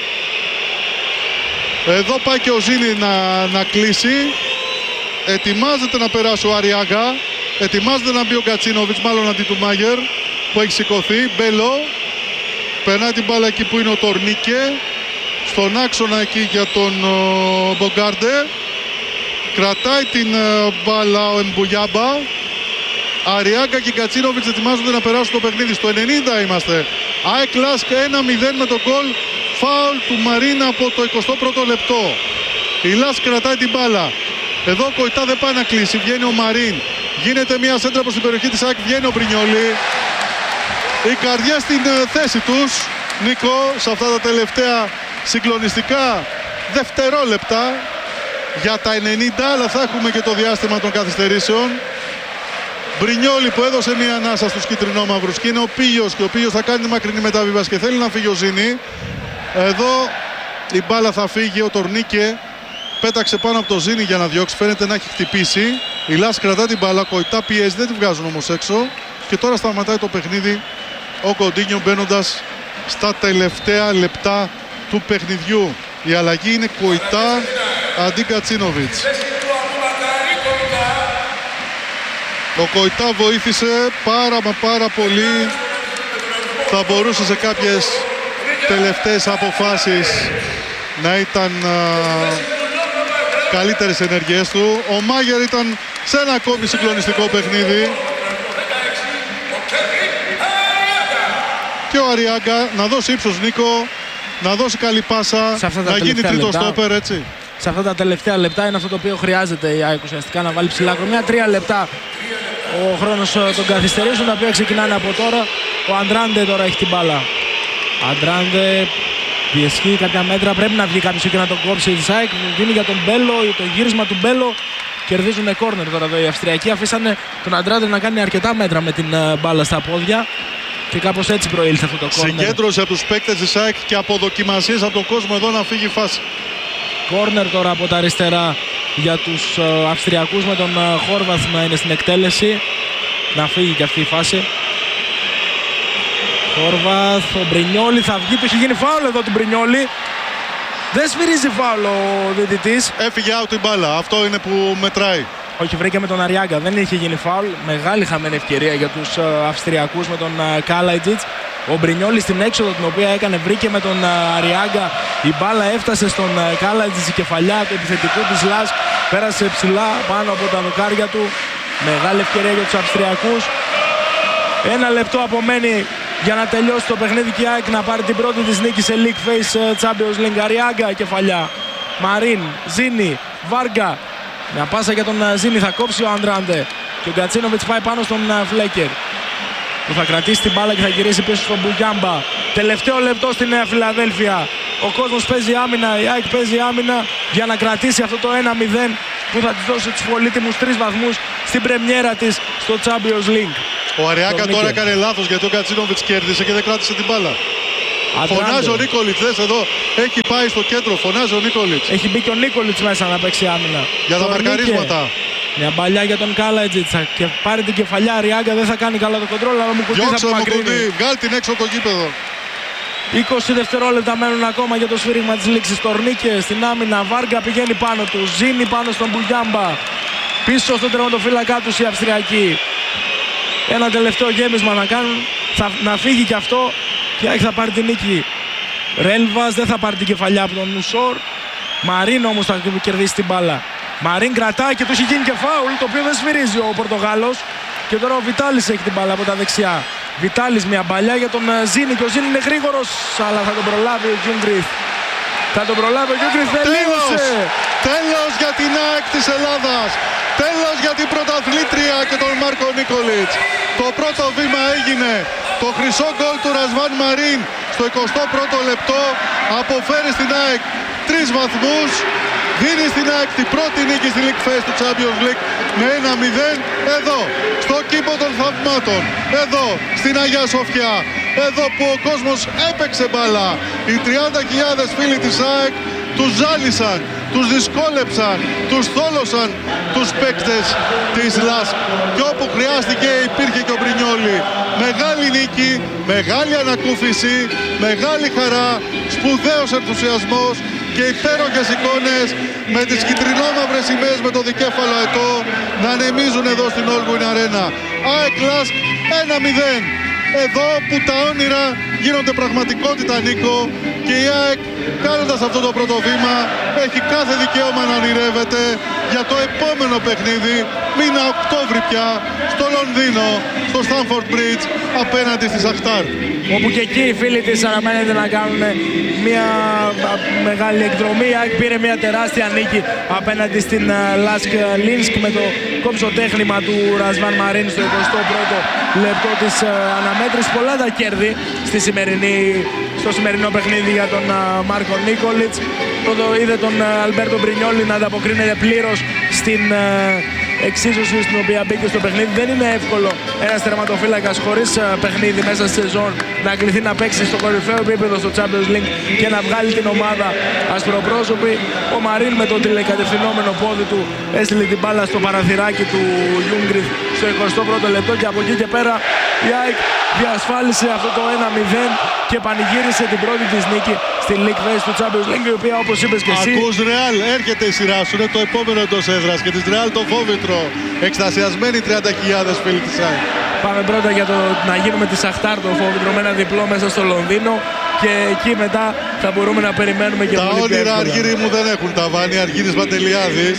Εδώ πάει και ο Ζήνη να κλείσει. Ετοιμάζεται να περάσει ο Αριάγκα. Ετοιμάζεται να μπει ο Κατσίνοβιτς, μάλλον αντί του Μάγερ που έχει σηκωθεί. Μπέλο. Περνάει την μπάλα εκεί που είναι ο Τορνίκε. Στον άξονα εκεί για τον Μπογκάρντε. Κρατάει την μπάλα ο Εμπιουγκιάμπα. Αριάγκα και Κατσίνοβιτς ετοιμάζονται να περάσουν το παιχνίδι. Στο 90 είμαστε. ΑΕΚ Λάσκ 1-0 με το γκολ φάουλ του Μαρίν από το 21ο λεπτό. Η Λάσκ κρατάει την μπάλα. Εδώ ο Κοϊτά δεν πάει να κλείσει. Βγαίνει ο Μαρίν. Γίνεται μια σέντρα προς την περιοχή της ΑΕΚ. Βγαίνει ο Μπρινιόλι. Οι καρδιές στην θέση τους, Νίκο, σε αυτά τα τελευταία συγκλονιστικά δευτερόλεπτα για τα 90, αλλά θα έχουμε και το διάστημα των καθυστερήσεων. Μπρινιόλι που έδωσε μια ανάσα στους κίτρινο-μαύρους και είναι ο Πίγιος και ο Πίγιος θα κάνει τη μακρινή μεταβίβαση και θέλει να φύγει ο Ζήνη. Εδώ η μπάλα θα φύγει, ο Τορνίκε πέταξε πάνω από το Ζήνη για να διώξει, φαίνεται να έχει χτυπήσει. Η Λάσκ κρατά την μπάλα, Κοϊτά πιέζει, δεν τη βγάζουν όμως έξω και τώρα σταματάει το παιχνίδι ο Κοντίνιο μπαίνοντας στα τελευταία λεπτά του παιχνιδιού. Η αλλαγή είναι Κοϊτά αντί Κατσίνοβιτς. Ο Κοϊτά βοήθησε πάρα πολύ. Θα μπορούσε σε κάποιες τελευταίες αποφάσεις να ήταν καλύτερες ενέργειές του. Ο Μάγερ ήταν σε ένα ακόμη συγκλονιστικό παιχνίδι. Και ο Αριάγκα να δώσει ύψος, Νίκο, να δώσει καλή πάσα, να γίνει τρίτο στόπερ, έτσι. Σε αυτά τα τελευταία λεπτά είναι αυτό το οποίο χρειάζεται η ΑΕΚ ουσιαστικά να βάλει ψηλά κορμιά. 3 λεπτά ο χρόνος των καθυστερήσεων, τα οποία ξεκινάνε από τώρα. Ο Αντράντε τώρα έχει την μπάλα. Αντράντε πιεσχεί κάποια μέτρα, πρέπει να βγει κάποιος και να τον κόψει η ΑΕΚ. Δίνει για τον Μπέλο, το γύρισμα του Μπέλο. Κερδίζουν κόρνερ τώρα εδώ οι Αυστριακοί. Αφήσανε τον Αντράντε να κάνει αρκετά μέτρα με την μπάλα στα πόδια. Και κάπως έτσι προήλθε αυτό το κόρνερ. Συγκέντρωση από τους παίκτες της ΑΕΚ και αποδοκιμασίες από τον κόσμο εδώ να φύγει η φάση. Κόρνερ τώρα από τα αριστερά για τους Αυστριακούς με τον Χόρβαθ να είναι στην εκτέλεση. Να φύγει και αυτή η φάση. Χόρβαθ, ο Μπρινιόλι θα βγει, του έχει γίνει φάουλ εδώ του Μπρινιόλι. Δεν σφυρίζει φάουλ ο διαιτητής. Έφυγε out την μπάλα, αυτό είναι που μετράει. Όχι, βρήκε με τον Αριάγκα, δεν είχε γίνει φάουλ. Μεγάλη χαμένη ευκαιρία για τους Αυστριακούς με τον Κάλαϊτζιτς. Ο Μπρινιόλι στην έξοδο την οποία έκανε βρήκε με τον Αριάγκα. Η μπάλα έφτασε στον Κάλαϊτζιτς, η κεφαλιά του επιθετικού της Λάσκ πέρασε ψηλά πάνω από τα δοκάρια του Μεγάλη ευκαιρία για τους Αυστριακούς. 1 λεπτό απομένει για να τελειώσει το παιχνίδι και η ΑΕΚ να πάρει την πρώτη της νίκη σε League Face Champions League. Αριάγκα, κεφαλιά. Μαρίν, Ζίνη, Βάργκα. Μια πάσα για τον Ζίνη, θα κόψει ο Αντράντε. Και ο Γκατσίνοβιτς πάει πάνω στον Φλέκερ, που θα κρατήσει την μπάλα και θα γυρίσει πίσω στον Μπουγιάμπα. Τελευταίο λεπτό στη Νέα Φιλαδέλφια. Ο κόσμος παίζει άμυνα, η ΑΕΚ παίζει άμυνα για να κρατήσει αυτό το 1-0 που θα της δώσει τους πολύτιμους 3 βαθμούς στην πρεμιέρα της στο Champions League. Ο Αριάγκα τώρα έκανε λάθος γιατί ο Γκατσίνοβιτς κέρδισε και δεν κράτησε την μπάλα. Φωνάζει ο Νίκολιτς, δες εδώ, έχει πάει στο κέντρο, φωνάζει ο Νίκολιτς. Έχει μπει και ο Νίκολιτς μέσα να παίξει άμυνα. Για τα μαρκαρίσματα. Μια παλιά για τον Κάλατζιτς, θα πάρει την κεφαλιά, Αριάγκα δεν θα κάνει καλά το κοντρόλ, αλλά μου κουτί θα απομακρύνει. Βγάλει την έξω από το γήπεδο. 20 δευτερόλεπτα μένουν ακόμα για το σφύριγμα της λήξης. Τορνίκε στην άμυνα, Βάργκα πηγαίνει πάνω του, Ζίνη πάνω στον Μπουγιάμπα. Πίσω στον τερματοφύλακά τους οι Αυστριακοί. Ένα τελευταίο γέμισμα να κάνουν, να φύγει και αυτό και θα πάρει την νίκη. Ρέλβας δεν θα πάρει την κεφαλιά από τον Νουσόρ. Μαρίν όμως θα κερδίσει την μπάλα. Μαρίν κρατάει και του έχει γίνει και φάουλ, το οποίο δεν σφυρίζει ο Πορτογάλος. Και τώρα ο Βιτάλης έχει την μπάλα από τα δεξιά. Βιτάλης μια μπαλιά για τον Ζίνη και ο Ζίνη είναι γρήγορος, αλλά θα τον προλάβει ο Γιούγκριθ. Θα τον προλάβει ο Γιούγκριθ, Τέλος για την ΑΕΚ της Ελλάδας. Τέλος για την πρωταθλήτρια και τον Μάρκο Νίκολιτς. Το πρώτο βήμα έγινε. Το χρυσό γκολ του Ρασβάν Μαρίν στο 21ο λεπτό αποφέρει στην ΑΕΚ 3 βαθμούς. Δίνει στην ΑΕΚ την πρώτη νίκη στη League Face του Champions League με 1-0 εδώ, στο κήπο των θαυμάτων, εδώ, στην Αγία Σοφιά, εδώ που ο κόσμος έπαιξε μπάλα. Οι 30.000 φίλοι της ΑΕΚ τους ζάλισαν, τους δυσκόλεψαν, τους θόλωσαν τους παίκτες της ΛΑΣΚ και όπου χρειάστηκε υπήρχε και ο Μπρινιόλι. Μεγάλη νίκη, μεγάλη ανακούφιση, μεγάλη χαρά, σπουδαίος ενθουσιασμός και υπέροχες εικόνες με τις κυτρινόμαυρες σημαίες με το δικέφαλο αετό να ανεμίζουν εδώ στην Όλγουιν Αρένα. ΑΕΚ ΛΑΣΚ 1-0. Εδώ που τα όνειρα γίνονται πραγματικότητα, Νίκο, και η ΑΕΚ κάνοντας αυτό το πρώτο βήμα έχει κάθε δικαίωμα να ονειρεύεται για το επόμενο παιχνίδι, μήνα Οκτώβρη πια, στο Λονδίνο, στο Στάνφορντ Μπριτζ, απέναντι στη Σαχτάρ. Όπου και εκεί οι φίλοι της αναμένεται να κάνουν μια μεγάλη εκδρομή. Η ΑΕΚ πήρε μια τεράστια νίκη απέναντι στην Λάσκ Λίνσκ με το κόψο-τέχνημα του Ρασβάν Μαρίν στο 21ο λεπτό της αναμέτρησης. Πολλά τα κέρδη στο σημερινό παιχνίδι για τον Μάρκο Νίκολιτς. Πρώτο είδε τον Αλμπέρτο Μπρινιόλι να ανταποκρίνεται πλήρως στην εξίσωση στην οποία μπήκε στο παιχνίδι. Δεν είναι εύκολο ένας τερματοφύλακας χωρίς παιχνίδι μέσα στη σεζόν να κληθεί να παίξει στο κορυφαίο επίπεδο στο Champions League και να βγάλει την ομάδα ασπροπρόσωπη. Ο Μαρίν με το τηλεκατευθυνόμενο πόδι του έστειλε την μπάλα στο παραθυράκι του Γιούγκριθ στο 21ο λεπτό και από εκεί και πέρα η ΑΕΚ διασφάλισε αυτό το 1-0 και πανηγύρισε την πρώτη της νίκη στη League Face του Champions League, η οποία όπως είπες και εσύ... Ακούς Ρεάλ, έρχεται η σειρά σου, είναι το επόμενο εντός έδρας και της Ρεάλ το φόβητρο. Εκστασιασμένοι 30.000 φίλοι της ΑΕΚ. Πάμε πρώτα για το να γίνουμε τη Σαχτάρ το φόβητρο με ένα διπλό μέσα στο Λονδίνο και εκεί μετά θα μπορούμε να περιμένουμε και τα πολύ πιο εύκολα. όνειρα Αργύρι μου δεν έχουν ταβάνι, Αργύρης Παντελιάδης.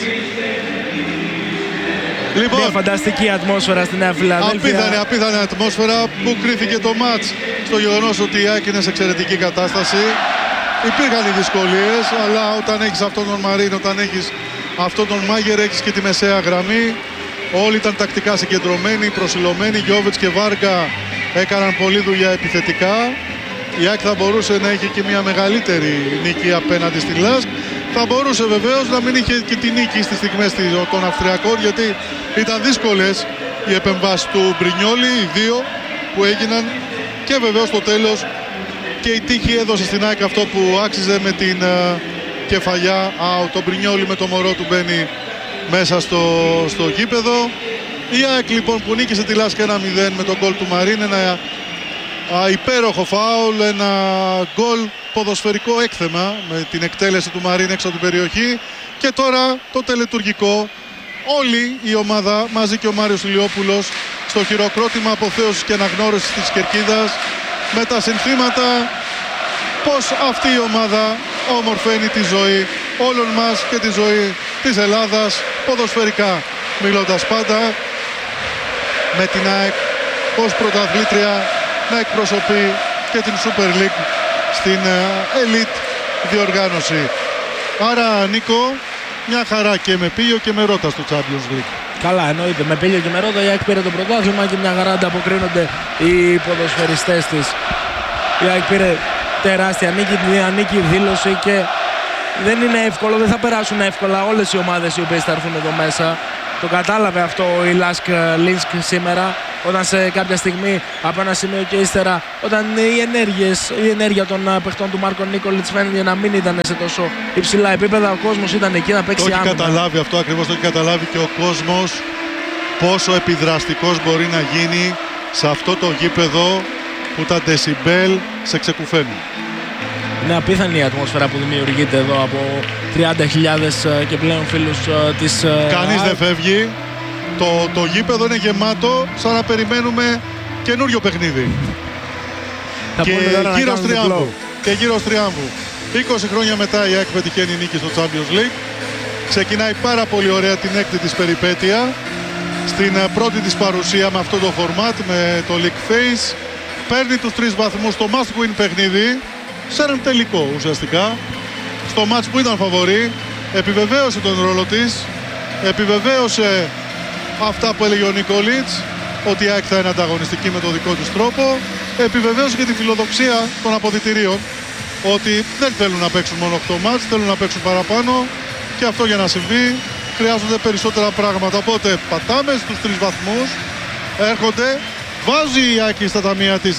Λοιπόν, μια φανταστική ατμόσφαιρα στη Νέα Φιλαδέλφια. Απίθανη ατμόσφαιρα που κρίθηκε το μάτς στο γεγονός ότι η ΑΕΚ είναι σε εξαιρετική κατάσταση. Υπήρχαν οι δυσκολίες, αλλά όταν έχεις αυτόν τον Μαρίν, όταν έχεις αυτόν τον Μάγερ, έχεις και τη μεσαία γραμμή. Όλοι ήταν τακτικά συγκεντρωμένοι, προσιλωμένοι. Γιόβιτς και Βάργκα έκαναν πολλή δουλειά επιθετικά. Η ΑΕΚ θα μπορούσε να έχει και μια μεγαλύτερη νίκη απέναντι στη ΛΑΣΚ. Θα μπορούσε βεβαίως να μην είχε και τη νίκη στις στιγμές των Αυστριακών, γιατί ήταν δύσκολες οι επεμβάσεις του Μπρινιόλι, οι δύο που έγιναν, και βεβαίως στο τέλος και η τύχη έδωσε στην ΑΕΚ αυτό που άξιζε με την κεφαλιά. Το Μπρινιόλι με το μωρό του μπαίνει μέσα στο γήπεδο. Η ΑΕΚ λοιπόν που νίκησε τη ΛΑΣΚ 1-0 με τον γκολ του Μαρίν, ένα υπέροχο φάουλ, ένα γκολ ποδοσφαιρικό έκθεμα με την εκτέλεση του Μαρίν έξω από την περιοχή. Και τώρα το τελετουργικό, όλη η ομάδα μαζί και ο Μάριος Ηλιόπουλος στο χειροκρότημα αποθέωσης και αναγνώρισης της κερκίδας με τα συνθήματα πως αυτή η ομάδα ομορφαίνει τη ζωή όλων μας και τη ζωή της Ελλάδας ποδοσφαιρικά μιλώντας πάντα. με την ΑΕΚ ως πρωταθλήτρια να εκπροσωπεί και την Super League στην Elite διοργάνωση. Άρα, Νίκο, μια χαρά και με Πήλιο και με Ρώτα στο Champions League. Καλά, εννοείται. Με Πήλιο και με Ρώτα η ΑΕΚ πήρε το πρωτάθλημα και μια χαρά ανταποκρίνονται οι ποδοσφαιριστές της. Η ΑΕΚ πήρε τεράστια νίκη, μια νίκη δήλωση και δεν είναι εύκολο, δεν θα περάσουν εύκολα όλες οι ομάδες οι οποίες θα έρθουν εδώ μέσα. Το κατάλαβε αυτό η Lask Linsk σήμερα, όταν σε κάποια στιγμή από ένα σημείο και ύστερα, όταν η ενέργεια των παιχτών του Μάρκο Νίκολιτς φαίνεται να μην ήταν σε τόσο υψηλά επίπεδα, ο κόσμος ήταν εκεί να παίξει άμυνα. Το έχει καταλάβει αυτό ακριβώς, το έχει καταλάβει και ο κόσμος πόσο επιδραστικός μπορεί να γίνει σε αυτό το γήπεδο που τα δεσιμπέλ σε ξεκουφαίνουν. Είναι απίθανη η ατμόσφαιρα που δημιουργείται εδώ από 30.000 και πλέον φίλους της... Κανείς δεν φεύγει. Το γήπεδο είναι γεμάτο, σαν να περιμένουμε καινούριο παιχνίδι. Και γύρω τριάμβου. 20 χρόνια μετά η ΑΕΚ πετυχαίνει νίκη στο Champions League. Ξεκινάει πάρα πολύ ωραία την έκτη της περιπέτεια. Στην πρώτη της παρουσία με αυτό το format, με το League Phase. Παίρνει τους 3 βαθμούς στο must win παιχνίδι. Σε έναν τελικό ουσιαστικά. Στο μάτς που ήταν φαβορί. Επιβεβαίωσε τον ρόλο της. Επιβεβαίωσε αυτά που έλεγε ο Νίκολιτς, ότι η ΑΕΚ θα είναι ανταγωνιστική με τον δικό της τρόπο. Επιβεβαίωσε και τη φιλοδοξία των αποδυτηρίων, ότι δεν θέλουν να παίξουν μόνο 8 μάτς, θέλουν να παίξουν παραπάνω, και αυτό για να συμβεί χρειάζονται περισσότερα πράγματα. Οπότε πατάμε στους 3 βαθμούς, έρχονται, βάζει η ΑΕΚ στα ταμεία της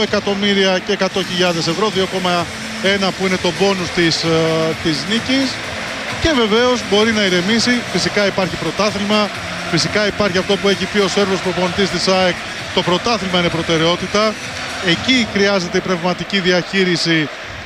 2.100.000 ευρώ, 2,1 που είναι το μπόνους της νίκης, και βεβαίως μπορεί να ηρεμήσει. Φυσικά υπάρχει πρωτάθλημα. Φυσικά υπάρχει αυτό που έχει πει ο Σέρβος προπονητής της ΑΕΚ, το πρωτάθλημα είναι προτεραιότητα. Εκεί χρειάζεται η πνευματική διαχείριση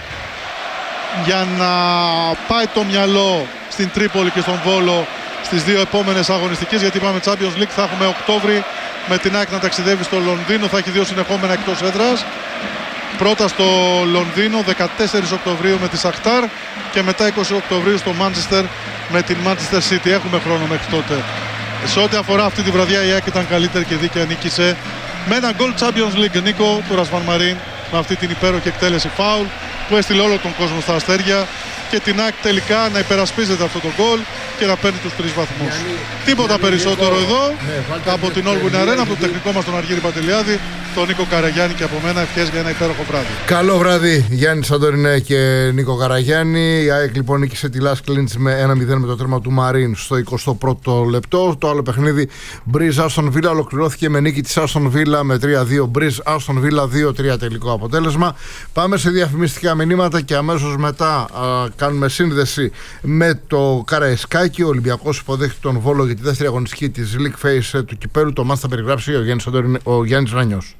για να πάει το μυαλό στην Τρίπολη και στον Βόλο στις 2 επόμενες αγωνιστικές, γιατί πάμε Champions League, θα έχουμε Οκτώβρη με την ΑΕΚ να ταξιδεύει στο Λονδίνο, θα έχει 2 συνεχόμενα εκτός έδρας. Πρώτα στο Λονδίνο 14 Οκτωβρίου με τη Σαχτάρ και μετά 20 Οκτωβρίου στο Μάντσεστερ με την Manchester City. Έχουμε χρόνο μέχρι τότε. Σε ό,τι αφορά αυτή τη βραδιά η ΑΕΚ ήταν καλύτερη και δίκαια, νίκησε με ένα γκολ Champions League, Νίκο, του Ρασβάν Μαρίν, με αυτή την υπέροχη εκτέλεση φάουλ που έστειλε όλο τον κόσμο στα αστέρια, και την ΑΕΚ τελικά να υπερασπίζεται αυτό το γκολ και να παίρνει τους 3 βαθμούς. Τίποτα περισσότερο εδώ από την All Win Arena, από το τεχνικό μας τον Αργύρη Παντελιάδη, τον Νίκο Καραγιάννη, και από μένα ευχές για ένα υπέροχο βράδυ. Καλό βράδυ, Γιάννη Σαντορινέ και Νίκο Καραγιάννη. Η ΑΕΚ λοιπόν νίκησε τη Lask Linsk με 1-0 με το τέρμα του Μαρίν στο 21ο λεπτό. Το άλλο παιχνίδι, Breeze Aston Villa, ολοκληρώθηκε με νίκη της Aston Villa με 3-2. Breeze Aston Villa 2-3 τελικό αποτέλεσμα. Πάμε σε διαφημιστικά μηνύματα και αμέσως μετά κάνουμε σύνδεση με το Καραϊσκάκι. Ο Ολυμπιακός υποδέχεται τον Βόλο για τη δεύτερη αγωνιστική της League Phase του κυπέλου. Το μάτς θα περιγράψει ο Γιάννης Ράνιος.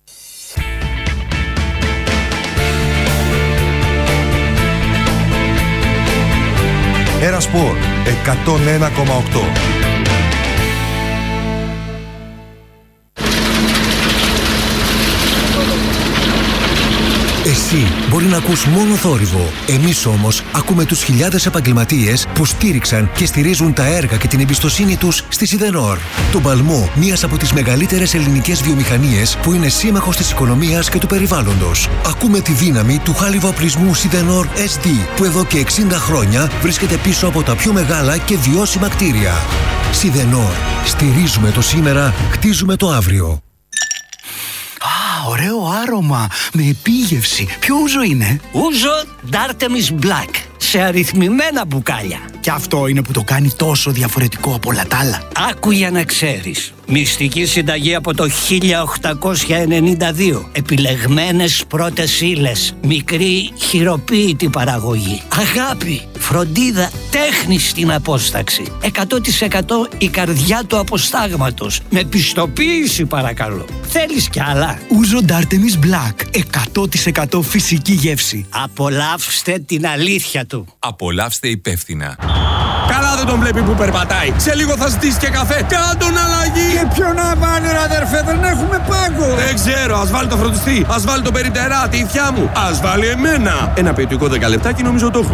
Ένα Σπορ 101,8. Εσύ μπορεί να ακούς μόνο θόρυβο. Εμείς όμως ακούμε τους χιλιάδες επαγγελματίες που στήριξαν και στηρίζουν τα έργα και την εμπιστοσύνη τους στη Σιδενόρ. Τον παλμό μιας από τις μεγαλύτερες ελληνικές βιομηχανίες που είναι σύμμαχος της οικονομίας και του περιβάλλοντος. Ακούμε τη δύναμη του χάλιβα-οπλισμού Σιδενόρ SD, που εδώ και 60 χρόνια βρίσκεται πίσω από τα πιο μεγάλα και βιώσιμα κτίρια. Σιδενόρ. Στηρίζουμε το σήμερα, χτίζουμε το αύριο. Ωραίο άρωμα, με επίγευση. Ποιο ούζο είναι? Ούζο D'Artemis Black, σε αριθμημένα μπουκάλια. Και αυτό είναι που το κάνει τόσο διαφορετικό από όλα τα άλλα. Άκου για να ξέρεις. Μυστική συνταγή από το 1892. Επιλεγμένες πρώτες ύλες. Μικρή χειροποίητη παραγωγή. Αγάπη, φροντίδα, τέχνη στην απόσταξη. 100% η καρδιά του αποστάγματος. Με πιστοποίηση παρακαλώ. Θέλεις κι άλλα? Ούζο D'Artemis Black. 100% φυσική γεύση. Απολαύστε την αλήθεια του. Απολαύστε υπεύθυνα. Καλά δεν τον βλέπει που περπατάει. Σε λίγο θα ζητήσει και καφέ. Κάντον αλλαγή. Και ποιο να βάλει ρε αδερφέ, δεν έχουμε πάγκο. Δεν ξέρω, ας βάλει το φροντιστή. Ας βάλει το περιπτερά, τη ηθιά μου. Ας βάλει εμένα. Ένα ποιοτικό 10 λεπτάκι νομίζω το έχω.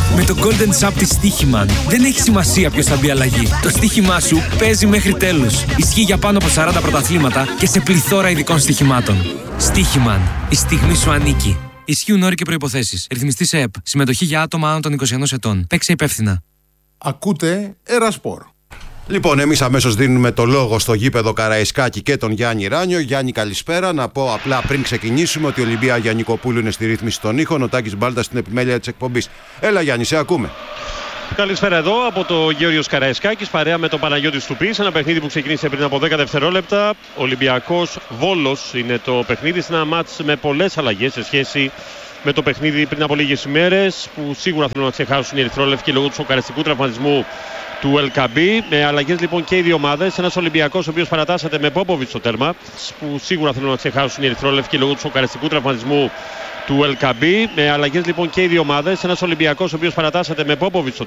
Με το Golden Shop της Στοίχημαν δεν έχει σημασία ποιος θα μπει αλλαγή. Το στοίχημά σου παίζει μέχρι τέλους. Ισχύει για πάνω από 40 πρωταθλήματα και σε πληθώρα ειδικών στοιχημάτων. Στοίχημαν. Η στιγμή σου ανήκει. Ισχύουν όροι και προϋποθέσεις. Ρυθμιστής ΕΕΠ. Συμμετοχή για άτομα άνω των 21 ετών. Παίξε υπεύθυνα. Ακούτε Ερασπορ. Λοιπόν, εμείς αμέσως δίνουμε το λόγο στο γήπεδο Καραϊσκάκη και τον Γιάννη Ράνιο. Γιάννη, καλησπέρα. Να πω απλά πριν ξεκινήσουμε ότι η Ολυμπία Γιαννικοπούλου είναι στη ρύθμιση των ήχων, ο Τάκης Μπάλτας στην επιμέλεια της εκπομπής. Έλα, Γιάννη, σε ακούμε. Καλησπέρα εδώ από το Γεώργιος Καραϊσκάκης παρέα με τον Παναγιώτη Στουπής. Ένα παιχνίδι που ξεκίνησε πριν από 10 δευτερόλεπτα. Ολυμπιακός Βόλος είναι το παιχνίδι. Σε ένα μάτς με πολλές αλλαγές σε σχέση με το παιχνίδι πριν από λίγες ημέρες, που σίγουρα θέλουν να ξεχάσουν οι ερυθρόλευκοι λόγω του σοκαριστικού τραυματισμού του Ελκαμπή. Με αλλαγές λοιπόν και οι δύο ομάδες. Ένας Ολυμπιακός ο οποίος παρατάσσεται με Πόποβιτς στο τέρμα, που σίγουρα θέλουν να ξεχάσουν οι ερυθρόλευκοι λόγω του σοκαριστικού τραυματισμού του Ελκαμπή. Με αλλαγές λοιπόν και οι δύο ομάδες. Ένας Ολυμπιακός ο οποίος παρατάσσεται με Πόποβιτς στο